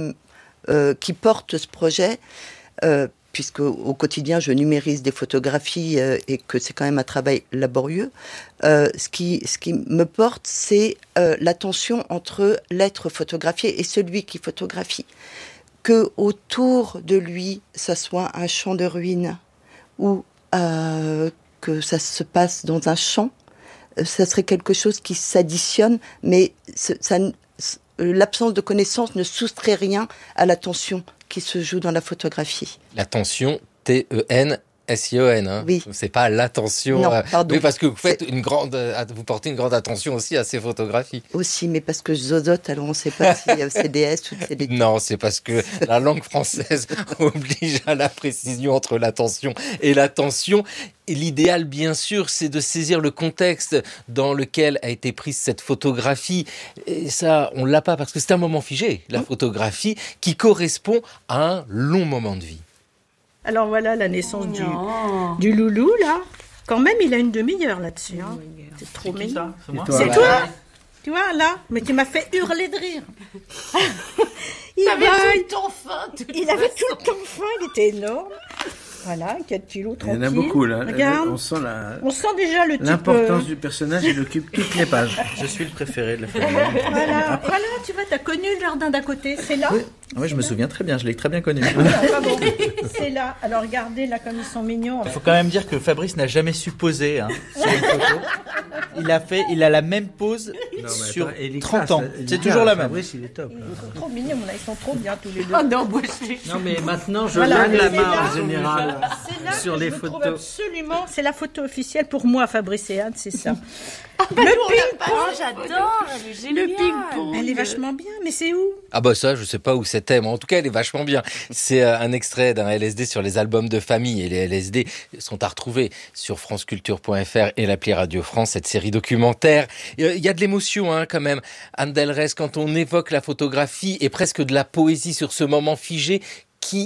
qui porte ce projet, puisque au quotidien je numérise des photographies et que c'est quand même un travail laborieux, ce qui me porte, c'est la tension entre l'être photographié et celui qui photographie. Que autour de lui, ça soit un champ de ruines ou que ça se passe dans un champ, ça serait quelque chose qui s'additionne, mais l'absence de connaissance ne soustrait rien à la tension qui se joue dans la photographie. La tension, T-E-N-S-I-O-N. Oui. C'est pas l'attention. Non, pardon. Oui, parce que vous portez une grande attention aussi à ces photographies. Aussi, mais parce que je zozote, alors on ne sait pas si c'est des S ou c'est des T. Non, c'est parce que la langue française oblige à la précision entre l'attention et l'attention. Et l'idéal, bien sûr, c'est de saisir le contexte dans lequel a été prise cette photographie. Et ça, on l'a pas parce que c'est un moment figé, la photographie, qui correspond à un long moment de vie. Alors voilà la naissance du loulou, là. Quand même, il a une demi-heure là-dessus. Hein. C'est trop mignon. C'est toi Tu vois, là. Mais tu m'as fait hurler de rire. Il avait tout le temps faim. Il avait tout le temps faim, il était énorme. Voilà, 4 kilos, tranquille. Il y en a beaucoup, là. Regarde. On sent déjà le type... L'importance du personnage, il occupe toutes les pages. Je suis le préféré de la famille. Voilà, tu vois, t'as connu le jardin d'à côté, c'est là. Oui, je me souviens très bien, je l'ai très bien connu. Bon. C'est là. Alors regardez, là, comme ils sont mignons. Il faut quand même dire que Fabrice n'a jamais su poser sur une photo. Il a la même pose sur 30 ans. C'est toujours la même. Fabrice, il est top. Ils sont trop mignons, là, ils sont trop bien tous les deux. Oh non, mais maintenant, je lève la main en général. Sur les photos. Absolument, c'est la photo officielle pour moi, Fabrice et Anne, c'est ça. Le ping-pong, j'adore, elle est géniale. Le ping-pong, elle est vachement bien, mais c'est où? Ah bah ça, je sais pas où c'était, mais en tout cas, elle est vachement bien. C'est un extrait d'un LSD sur les albums de famille, et les LSD sont à retrouver sur franceculture.fr et l'appli Radio France, cette série documentaire. Il y a de l'émotion, quand même. Anne Delrez, quand on évoque la photographie et presque de la poésie sur ce moment figé qui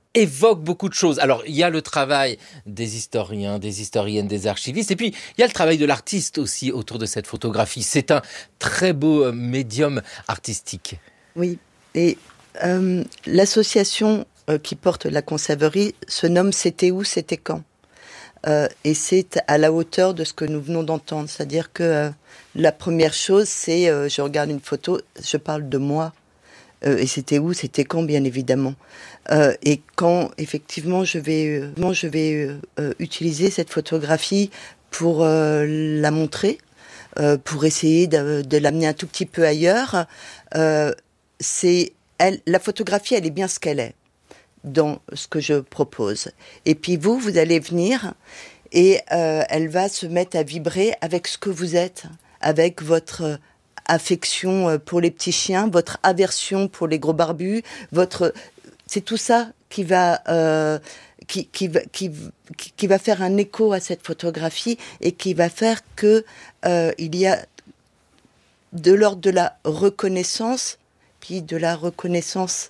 évoque beaucoup de choses. Alors, il y a le travail des historiens, des historiennes, des archivistes, et puis il y a le travail de l'artiste aussi autour de cette photographie. C'est un très beau médium artistique. Oui, et l'association qui porte la conserverie se nomme « C'était où, c'était quand ?» et c'est à la hauteur de ce que nous venons d'entendre. C'est-à-dire que la première chose, c'est je regarde une photo, je parle de moi. Et c'était où, c'était quand, bien évidemment. Et quand, effectivement, je vais utiliser cette photographie pour la montrer, pour essayer de l'amener un tout petit peu ailleurs, la photographie, elle est bien ce qu'elle est dans ce que je propose. Et puis vous allez venir et elle va se mettre à vibrer avec ce que vous êtes, avec votre affection pour les petits chiens, votre aversion pour les gros barbus, c'est tout ça qui va faire un écho à cette photographie et qui va faire que il y a de l'ordre de la reconnaissance, puis de la reconnaissance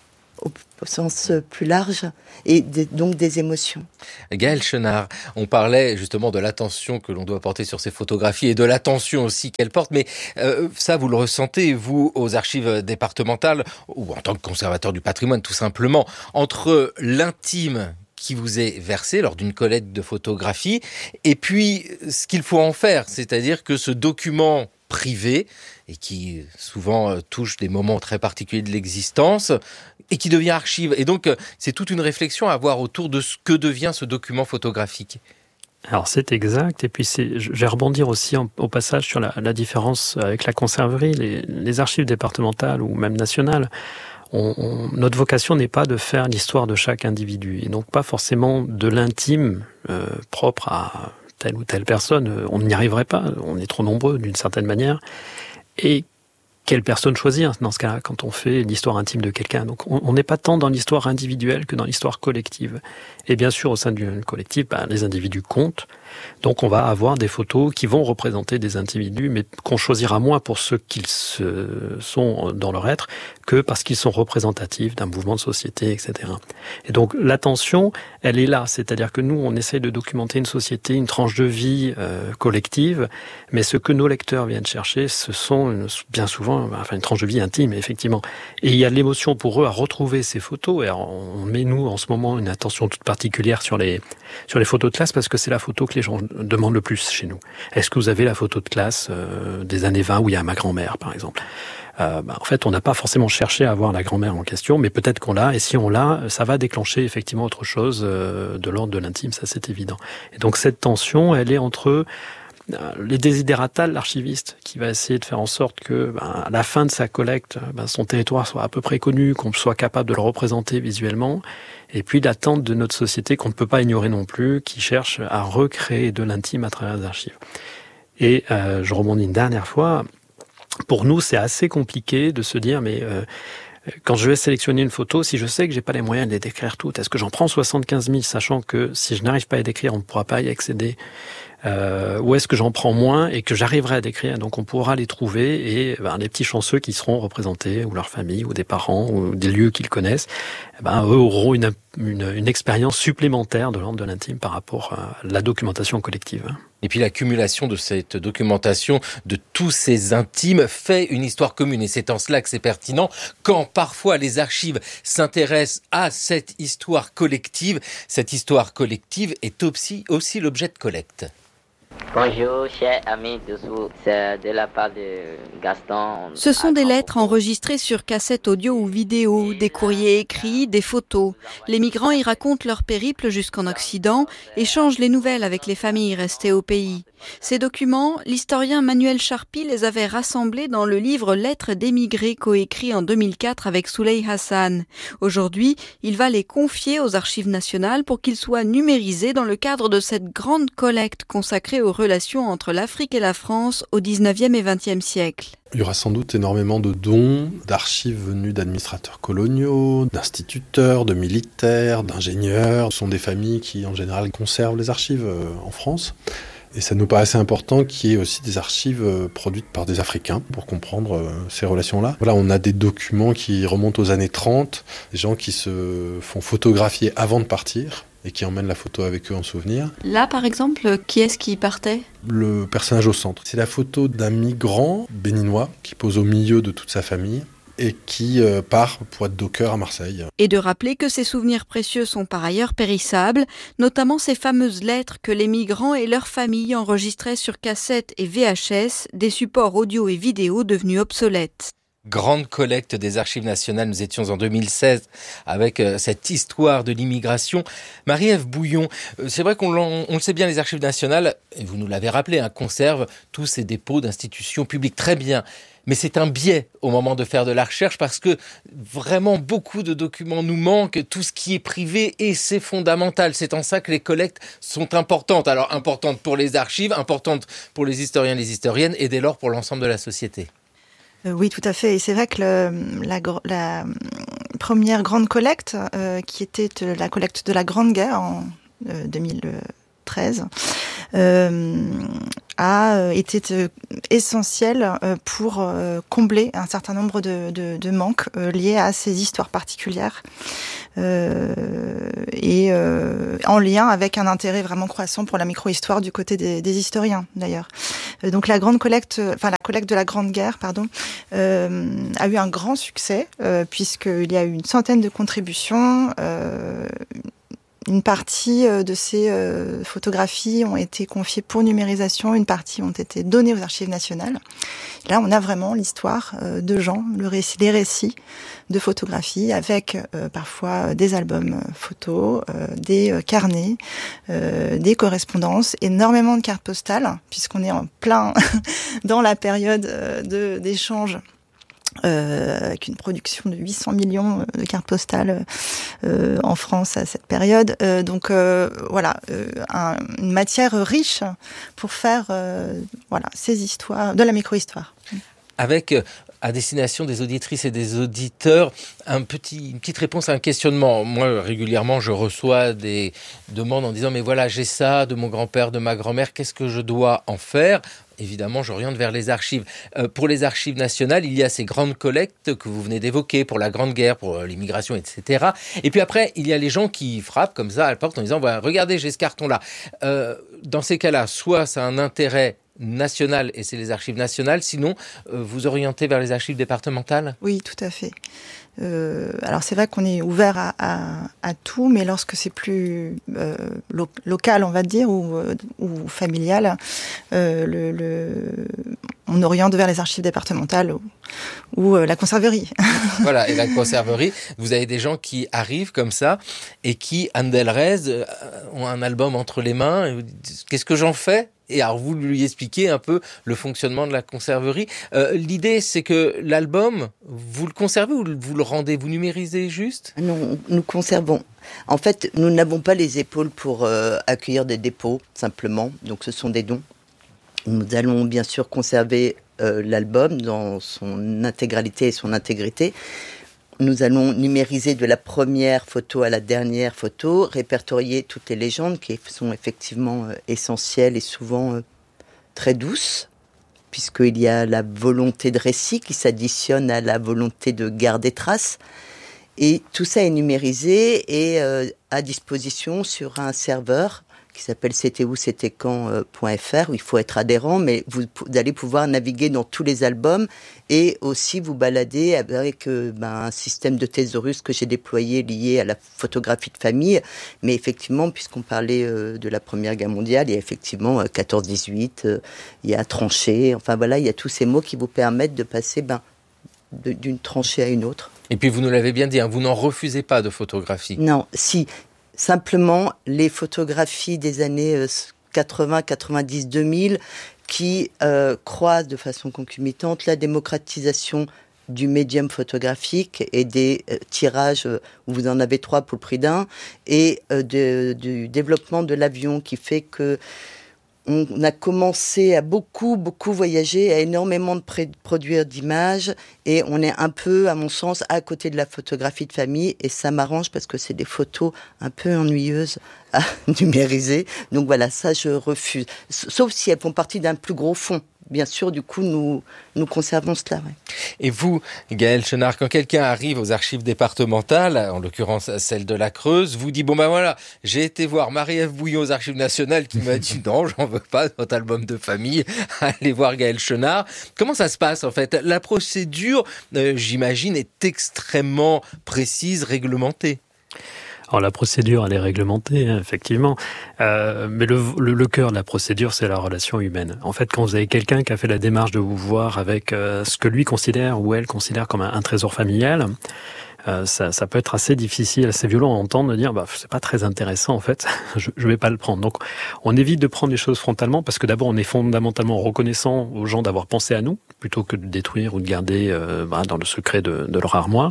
au sens plus large, et donc des émotions. Gaëlle Chenard, on parlait justement de l'attention que l'on doit porter sur ces photographies et de l'attention aussi qu'elles portent, mais ça vous le ressentez, vous, aux archives départementales, ou en tant que conservateur du patrimoine tout simplement, entre l'intime qui vous est versé lors d'une collecte de photographies, et puis ce qu'il faut en faire, c'est-à-dire que ce document privé, et qui souvent touche des moments très particuliers de l'existence, et qui devient archive. Et donc, c'est toute une réflexion à avoir autour de ce que devient ce document photographique. Alors c'est exact, et puis je vais rebondir aussi au passage sur la différence avec la conserverie, les archives départementales ou même nationales. Notre vocation n'est pas de faire l'histoire de chaque individu, et donc pas forcément de l'intime propre à telle ou telle personne. On n'y arriverait pas, on est trop nombreux d'une certaine manière. Et quelle personne choisir dans ce cas-là quand on fait l'histoire intime de quelqu'un? Donc on n'est pas tant dans l'histoire individuelle que dans l'histoire collective. Et bien sûr, au sein d'une collective, les individus comptent. Donc on va avoir des photos qui vont représenter des individus, mais qu'on choisira moins pour ceux qu'ils sont dans leur être que parce qu'ils sont représentatifs d'un mouvement de société, etc. Et donc l'attention, elle est là. C'est-à-dire que nous, on essaie de documenter une société, une tranche de vie collective, mais ce que nos lecteurs viennent chercher, ce sont bien souvent une tranche de vie intime, effectivement. Et il y a de l'émotion pour eux à retrouver ces photos. Et on met, nous, en ce moment, une attention toute particulière sur les photos de classe, parce que c'est la photo que les gens demandent le plus chez nous. Est-ce que vous avez la photo de classe des années 20 où il y a ma grand-mère, par exemple? En fait, on n'a pas forcément cherché à avoir la grand-mère en question, mais peut-être qu'on l'a, et si on l'a, ça va déclencher effectivement autre chose de l'ordre de l'intime, ça c'est évident. Et donc cette tension, elle est entre les desiderata de l'archiviste, qui va essayer de faire en sorte que, à la fin de sa collecte, son territoire soit à peu près connu, qu'on soit capable de le représenter visuellement, et puis l'attente de notre société qu'on ne peut pas ignorer non plus, qui cherche à recréer de l'intime à travers les archives. Et je rebondis une dernière fois. Pour nous, c'est assez compliqué de se dire, mais quand je vais sélectionner une photo, si je sais que j'ai pas les moyens de les décrire toutes, est-ce que j'en prends 75 000, sachant que si je n'arrive pas à les décrire, on ne pourra pas y accéder, ou est-ce que j'en prends moins et que j'arriverai à décrire, donc on pourra les trouver, et les petits chanceux qui seront représentés, ou leur famille, ou des parents, ou des lieux qu'ils connaissent, eux auront une expérience supplémentaire de l'ordre de l'intime par rapport à la documentation collective. Et puis l'accumulation de cette documentation de tous ces intimes fait une histoire commune. Et c'est en cela que c'est pertinent quand parfois les archives s'intéressent à cette histoire collective. Cette histoire collective est aussi l'objet de collecte. Bonjour, chers amis dessous, c'est de la part de Gaston. Ce sont des lettres enregistrées sur cassette audio ou vidéo, des courriers écrits, des photos. Les migrants y racontent leur périple jusqu'en Occident, échangent les nouvelles avec les familles restées au pays. Ces documents, l'historien Manuel Charpy les avait rassemblés dans le livre Lettres d'émigrés coécrit en 2004 avec Souley Hassan. Aujourd'hui, il va les confier aux Archives nationales pour qu'ils soient numérisés dans le cadre de cette grande collecte consacrée aux relations entre l'Afrique et la France au 19e et 20e siècle. Il y aura sans doute énormément de dons, d'archives venues d'administrateurs coloniaux, d'instituteurs, de militaires, d'ingénieurs. Ce sont des familles qui, en général, conservent les archives en France. Et ça nous paraissait important qu'il y ait aussi des archives produites par des Africains pour comprendre ces relations-là. Voilà, on a des documents qui remontent aux années 30, des gens qui se font photographier avant de partir et qui emmènent la photo avec eux en souvenir. Là, par exemple, qui est-ce qui partait ? Le personnage au centre. C'est la photo d'un migrant béninois qui pose au milieu de toute sa famille et qui part pour être docker à Marseille. Et de rappeler que ces souvenirs précieux sont par ailleurs périssables, notamment ces fameuses lettres que les migrants et leurs familles enregistraient sur cassette et VHS, des supports audio et vidéo devenus obsolètes. Grande collecte des archives nationales, nous étions en 2016 avec cette histoire de l'immigration. Marie-Ève Bouillon, c'est vrai qu'on le sait bien, les archives nationales, et vous nous l'avez rappelé, conservent tous ces dépôts d'institutions publiques, très bien. Mais c'est un biais au moment de faire de la recherche parce que vraiment beaucoup de documents nous manquent, tout ce qui est privé, et c'est fondamental. C'est en ça que les collectes sont importantes. Alors importantes pour les archives, importantes pour les historiens et les historiennes, et dès lors pour l'ensemble de la société. Oui, tout à fait. Et c'est vrai que la première grande collecte, qui était la collecte de la Grande Guerre en 2013, a été essentielle pour combler un certain nombre de manques liés à ces histoires particulières et en lien avec un intérêt vraiment croissant pour la micro-histoire du côté des historiens d'ailleurs. Donc la collecte de la Grande Guerre, a eu un grand succès puisqu'il y a eu une centaine de contributions. Une partie de ces photographies ont été confiées pour numérisation, une partie ont été données aux archives nationales. Là, on a vraiment l'histoire de gens, les récits de photographies avec parfois des albums photos, des carnets, des correspondances, énormément de cartes postales, puisqu'on est en plein dans la période d'échange. Avec une production de 800 millions de cartes postales en France à cette période. Donc voilà, une matière riche pour faire ces histoires, de la micro-histoire. Avec à destination des auditrices et des auditeurs, une petite réponse à un questionnement. Moi, régulièrement, je reçois des demandes en disant « Mais voilà, j'ai ça de mon grand-père, de ma grand-mère, qu'est-ce que je dois en faire ?» Évidemment, j'oriente vers les archives. Pour les archives nationales, il y a ces grandes collectes que vous venez d'évoquer pour la Grande Guerre, pour l'immigration, etc. Et puis après, il y a les gens qui frappent comme ça à la porte en disant « Regardez, j'ai ce carton-là. » Dans ces cas-là, soit ça a un intérêt national et c'est les archives nationales, sinon vous orientez vers les archives départementales ? Oui, tout à fait. Alors c'est vrai qu'on est ouvert à tout, mais lorsque c'est plus local, on va dire, ou familial, on oriente vers les archives départementales ou la conserverie. Voilà, et la conserverie, vous avez des gens qui arrivent comme ça et qui, Anne Delrez, ont un album entre les mains. Et vous dites, qu'est-ce que j'en fais ? Et alors, vous lui expliquez un peu le fonctionnement de la conserverie. L'idée, c'est que l'album, vous le conservez ou vous le rendez, vous numérisez juste ? Non, nous conservons. En fait, nous n'avons pas les épaules pour accueillir des dépôts, simplement. Donc, ce sont des dons. Nous allons bien sûr conserver l'album dans son intégralité et son intégrité. Nous allons numériser de la première photo à la dernière photo, répertorier toutes les légendes qui sont effectivement essentielles et souvent très douces, puisqu'il y a la volonté de récit qui s'additionne à la volonté de garder trace. Et tout ça est numérisé et à disposition sur un serveur qui s'appelle c'étaitouc'estaitquand.fr où il faut être adhérent, mais vous allez pouvoir naviguer dans tous les albums et aussi vous balader avec un système de thésaurus que j'ai déployé lié à la photographie de famille. Mais effectivement, puisqu'on parlait de la Première Guerre mondiale, il y a effectivement 14-18, il y a tranchée, enfin voilà, il y a tous ces mots qui vous permettent de passer d'une tranchée à une autre. Et puis vous nous l'avez bien dit, vous n'en refusez pas de photographie. Non, si. Simplement, les photographies des années 80, 90, 2000 qui croisent de façon concomitante la démocratisation du médium photographique et des tirages où vous en avez 3 pour le prix d'un et du développement de l'avion qui fait que on a commencé à beaucoup voyager, à énormément produire d'images et on est un peu, à mon sens, à côté de la photographie de famille et ça m'arrange parce que c'est des photos un peu ennuyeuses à numériser. Donc voilà, ça je refuse. Sauf si elles font partie d'un plus gros fonds. Bien sûr, du coup, nous conservons cela. Ouais. Et vous, Gaëlle Chenard, quand quelqu'un arrive aux archives départementales, en l'occurrence celle de la Creuse, vous dit, bon ben voilà, j'ai été voir Marie-Ève Bouillon aux archives nationales qui m'a dit, non, j'en veux pas, notre album de famille, allez voir Gaëlle Chenard. Comment ça se passe en fait ? La procédure, j'imagine, est extrêmement précise, réglementée. Alors la procédure, elle est réglementée, hein, effectivement, mais le cœur de la procédure, c'est la relation humaine. En fait, quand vous avez quelqu'un qui a fait la démarche de vous voir avec ce que lui considère ou elle considère comme un trésor familial, ça peut être assez difficile, assez violent à entendre, de dire c'est pas très intéressant en fait, je vais pas le prendre. Donc on évite de prendre les choses frontalement parce que d'abord on est fondamentalement reconnaissant aux gens d'avoir pensé à nous plutôt que de détruire ou de garder dans le secret de leur armoire.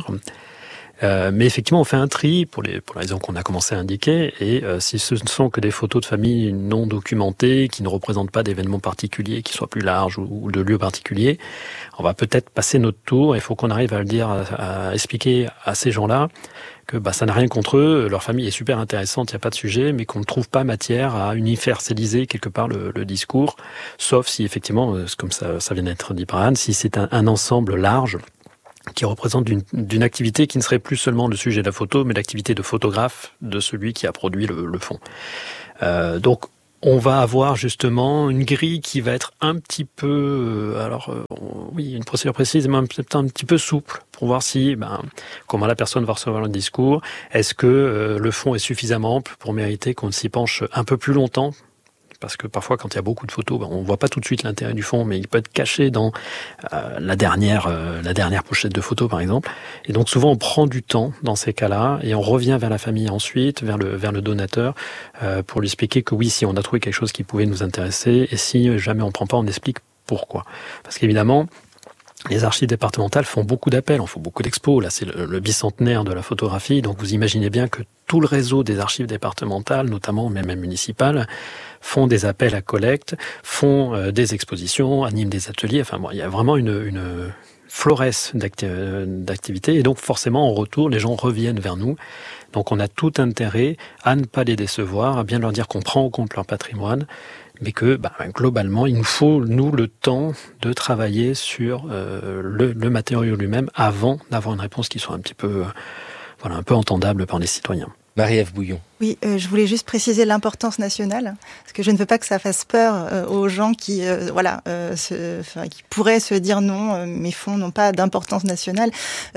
Mais effectivement, on fait un tri pour les raisons qu'on a commencé à indiquer. Et si ce ne sont que des photos de famille non documentées, qui ne représentent pas d'événements particuliers, qui soient plus larges ou de lieux particuliers, on va peut-être passer notre tour. Il faut qu'on arrive à le dire, à expliquer à ces gens-là que ça n'a rien contre eux, leur famille est super intéressante, il n'y a pas de sujet, mais qu'on ne trouve pas matière à universaliser quelque part le discours, sauf si effectivement, comme ça vient d'être dit par Anne, si c'est un ensemble large qui représente d'une activité qui ne serait plus seulement le sujet de la photo, mais l'activité de photographe de celui qui a produit le fond. Donc, on va avoir justement une grille qui va être un petit peu, oui, une procédure précise, mais peut-être un petit peu souple pour voir si, comment la personne va recevoir le discours. Est-ce que le fond est suffisamment ample pour mériter qu'on s'y penche un peu plus longtemps? Parce que parfois, quand il y a beaucoup de photos, on voit pas tout de suite l'intérêt du fond, mais il peut être caché dans la dernière pochette de photos, par exemple. Et donc, souvent, on prend du temps dans ces cas-là, et on revient vers la famille ensuite, vers le donateur, pour lui expliquer que oui, si on a trouvé quelque chose qui pouvait nous intéresser, et si jamais on prend pas, on explique pourquoi. Parce qu'évidemment, les archives départementales font beaucoup d'appels, on fait beaucoup d'expos. Là, c'est le bicentenaire de la photographie. Donc, vous imaginez bien que tout le réseau des archives départementales, notamment même municipales, font des appels à collecte, font des expositions, animent des ateliers. Enfin, il y a vraiment une florès d'activités. Et donc, forcément, en retour, les gens reviennent vers nous. Donc, on a tout intérêt à ne pas les décevoir, à bien leur dire qu'on prend en compte leur patrimoine, mais que globalement, il nous faut, nous, le temps de travailler sur le matériau lui-même avant d'avoir une réponse qui soit un petit peu, un peu entendable par les citoyens. Marie-Ève Bouillon. Oui, je voulais juste préciser l'importance nationale, parce que je ne veux pas que ça fasse peur aux gens qui, qui pourraient se dire non, mes fonds n'ont pas d'importance nationale.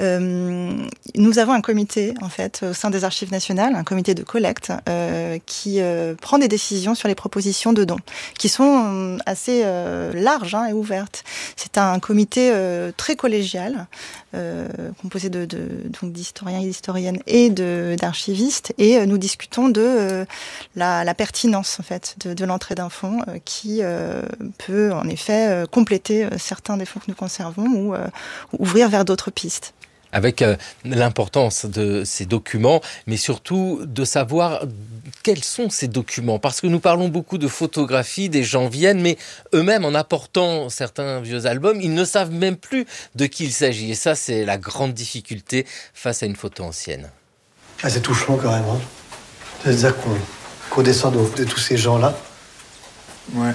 Nous avons un comité, en fait, au sein des Archives nationales, un comité de collecte qui prend des décisions sur les propositions de dons, qui sont assez larges et ouvertes. C'est un comité très collégial, composé donc d'historiens et d'historiennes et d'archivistes, et nous discutons de la pertinence en fait de l'entrée d'un fonds qui peut en effet compléter certains des fonds que nous conservons ou ouvrir vers d'autres pistes. Avec l'importance de ces documents, mais surtout de savoir quels sont ces documents. Parce que nous parlons beaucoup de photographie, des gens viennent, mais eux-mêmes, en apportant certains vieux albums, ils ne savent même plus de qui il s'agit. Et ça, c'est la grande difficulté face à une photo ancienne. C'est touchant quand même. C'est-à-dire qu'on descend de tous ces gens-là. Ouais.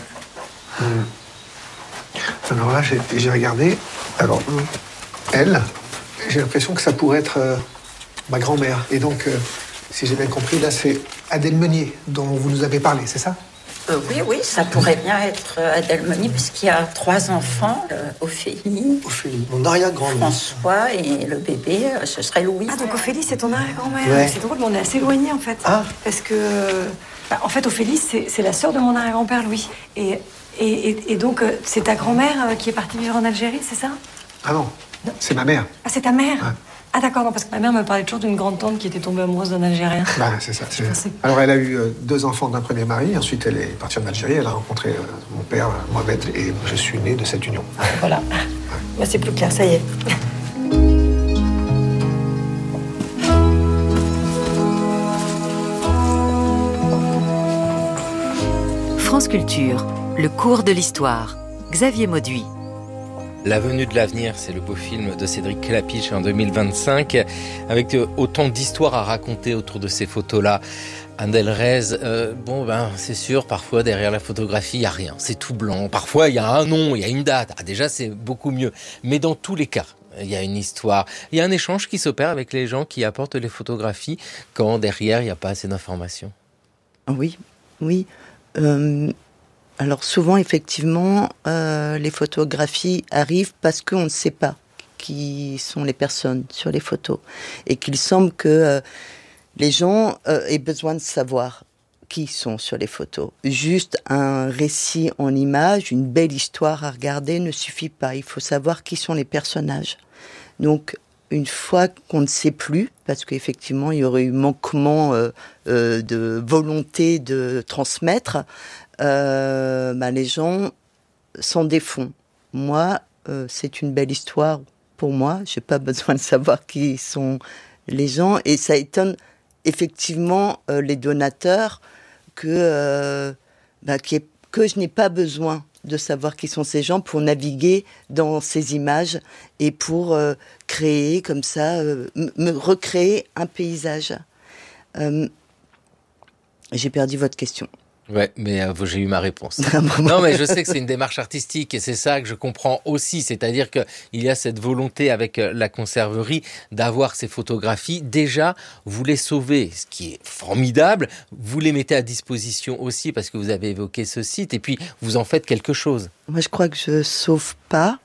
Alors là, j'ai regardé. Alors, elle, j'ai l'impression que ça pourrait être ma grand-mère. Et donc, si j'ai bien compris, là, c'est Adèle Meunier dont vous nous avez parlé, c'est ça ? Oui, ça pourrait bien être Adèle Meunier, puisqu'il y a 3 enfants, Ophélie, mon arrière-grand-mère, François et le bébé, ce serait Louis. Ah, donc Ophélie, c'est ton arrière-grand-mère. Ouais. C'est drôle, mais on est assez éloignés, en fait. Ah. Parce que, en fait, Ophélie, c'est la sœur de mon arrière-grand-père, Louis. Et donc, c'est ta grand-mère qui est partie vivre en Algérie, c'est ça ? Ah non, c'est ma mère. Ah, c'est ta mère ? Ouais. Ah d'accord, non, parce que ma mère me parlait toujours d'une grande tante qui était tombée amoureuse d'un Algérien. C'est ça. Alors elle a eu 2 enfants d'un premier mari, ensuite elle est partie en Algérie, elle a rencontré mon père, Mohamed, et je suis né de cette union. Voilà, c'est plus clair, ça y est. France Culture, le cours de l'histoire. Xavier Mauduit. La venue de l'avenir, c'est le beau film de Cédric Klapisch en 2025, avec autant d'histoires à raconter autour de ces photos-là. Anne Delrez, c'est sûr, parfois derrière la photographie, il n'y a rien, c'est tout blanc. Parfois, il y a un nom, il y a une date. Déjà, c'est beaucoup mieux. Mais dans tous les cas, il y a une histoire. Il y a un échange qui s'opère avec les gens qui apportent les photographies quand derrière, il n'y a pas assez d'informations. Oui. Alors souvent, effectivement, les photographies arrivent parce qu'on ne sait pas qui sont les personnes sur les photos. Et qu'il semble que les gens aient besoin de savoir qui sont sur les photos. Juste un récit en image, une belle histoire à regarder ne suffit pas. Il faut savoir qui sont les personnages. Donc, une fois qu'on ne sait plus, parce qu'effectivement, il y aurait eu manquement de volonté de transmettre, les gens s'en défont. Moi, c'est une belle histoire pour moi. J'ai pas besoin de savoir qui sont les gens. Et ça étonne effectivement les donateurs que je n'ai pas besoin de savoir qui sont ces gens pour naviguer dans ces images et pour créer comme ça, me recréer un paysage. J'ai perdu votre question. Ouais, mais j'ai eu ma réponse. Non, mais je sais que c'est une démarche artistique et c'est ça que je comprends aussi. C'est-à-dire qu'il y a cette volonté avec la conserverie d'avoir ces photographies. Déjà, vous les sauvez, ce qui est formidable. Vous les mettez à disposition aussi parce que vous avez évoqué ce site et puis vous en faites quelque chose. Moi, je crois que je sauve pas.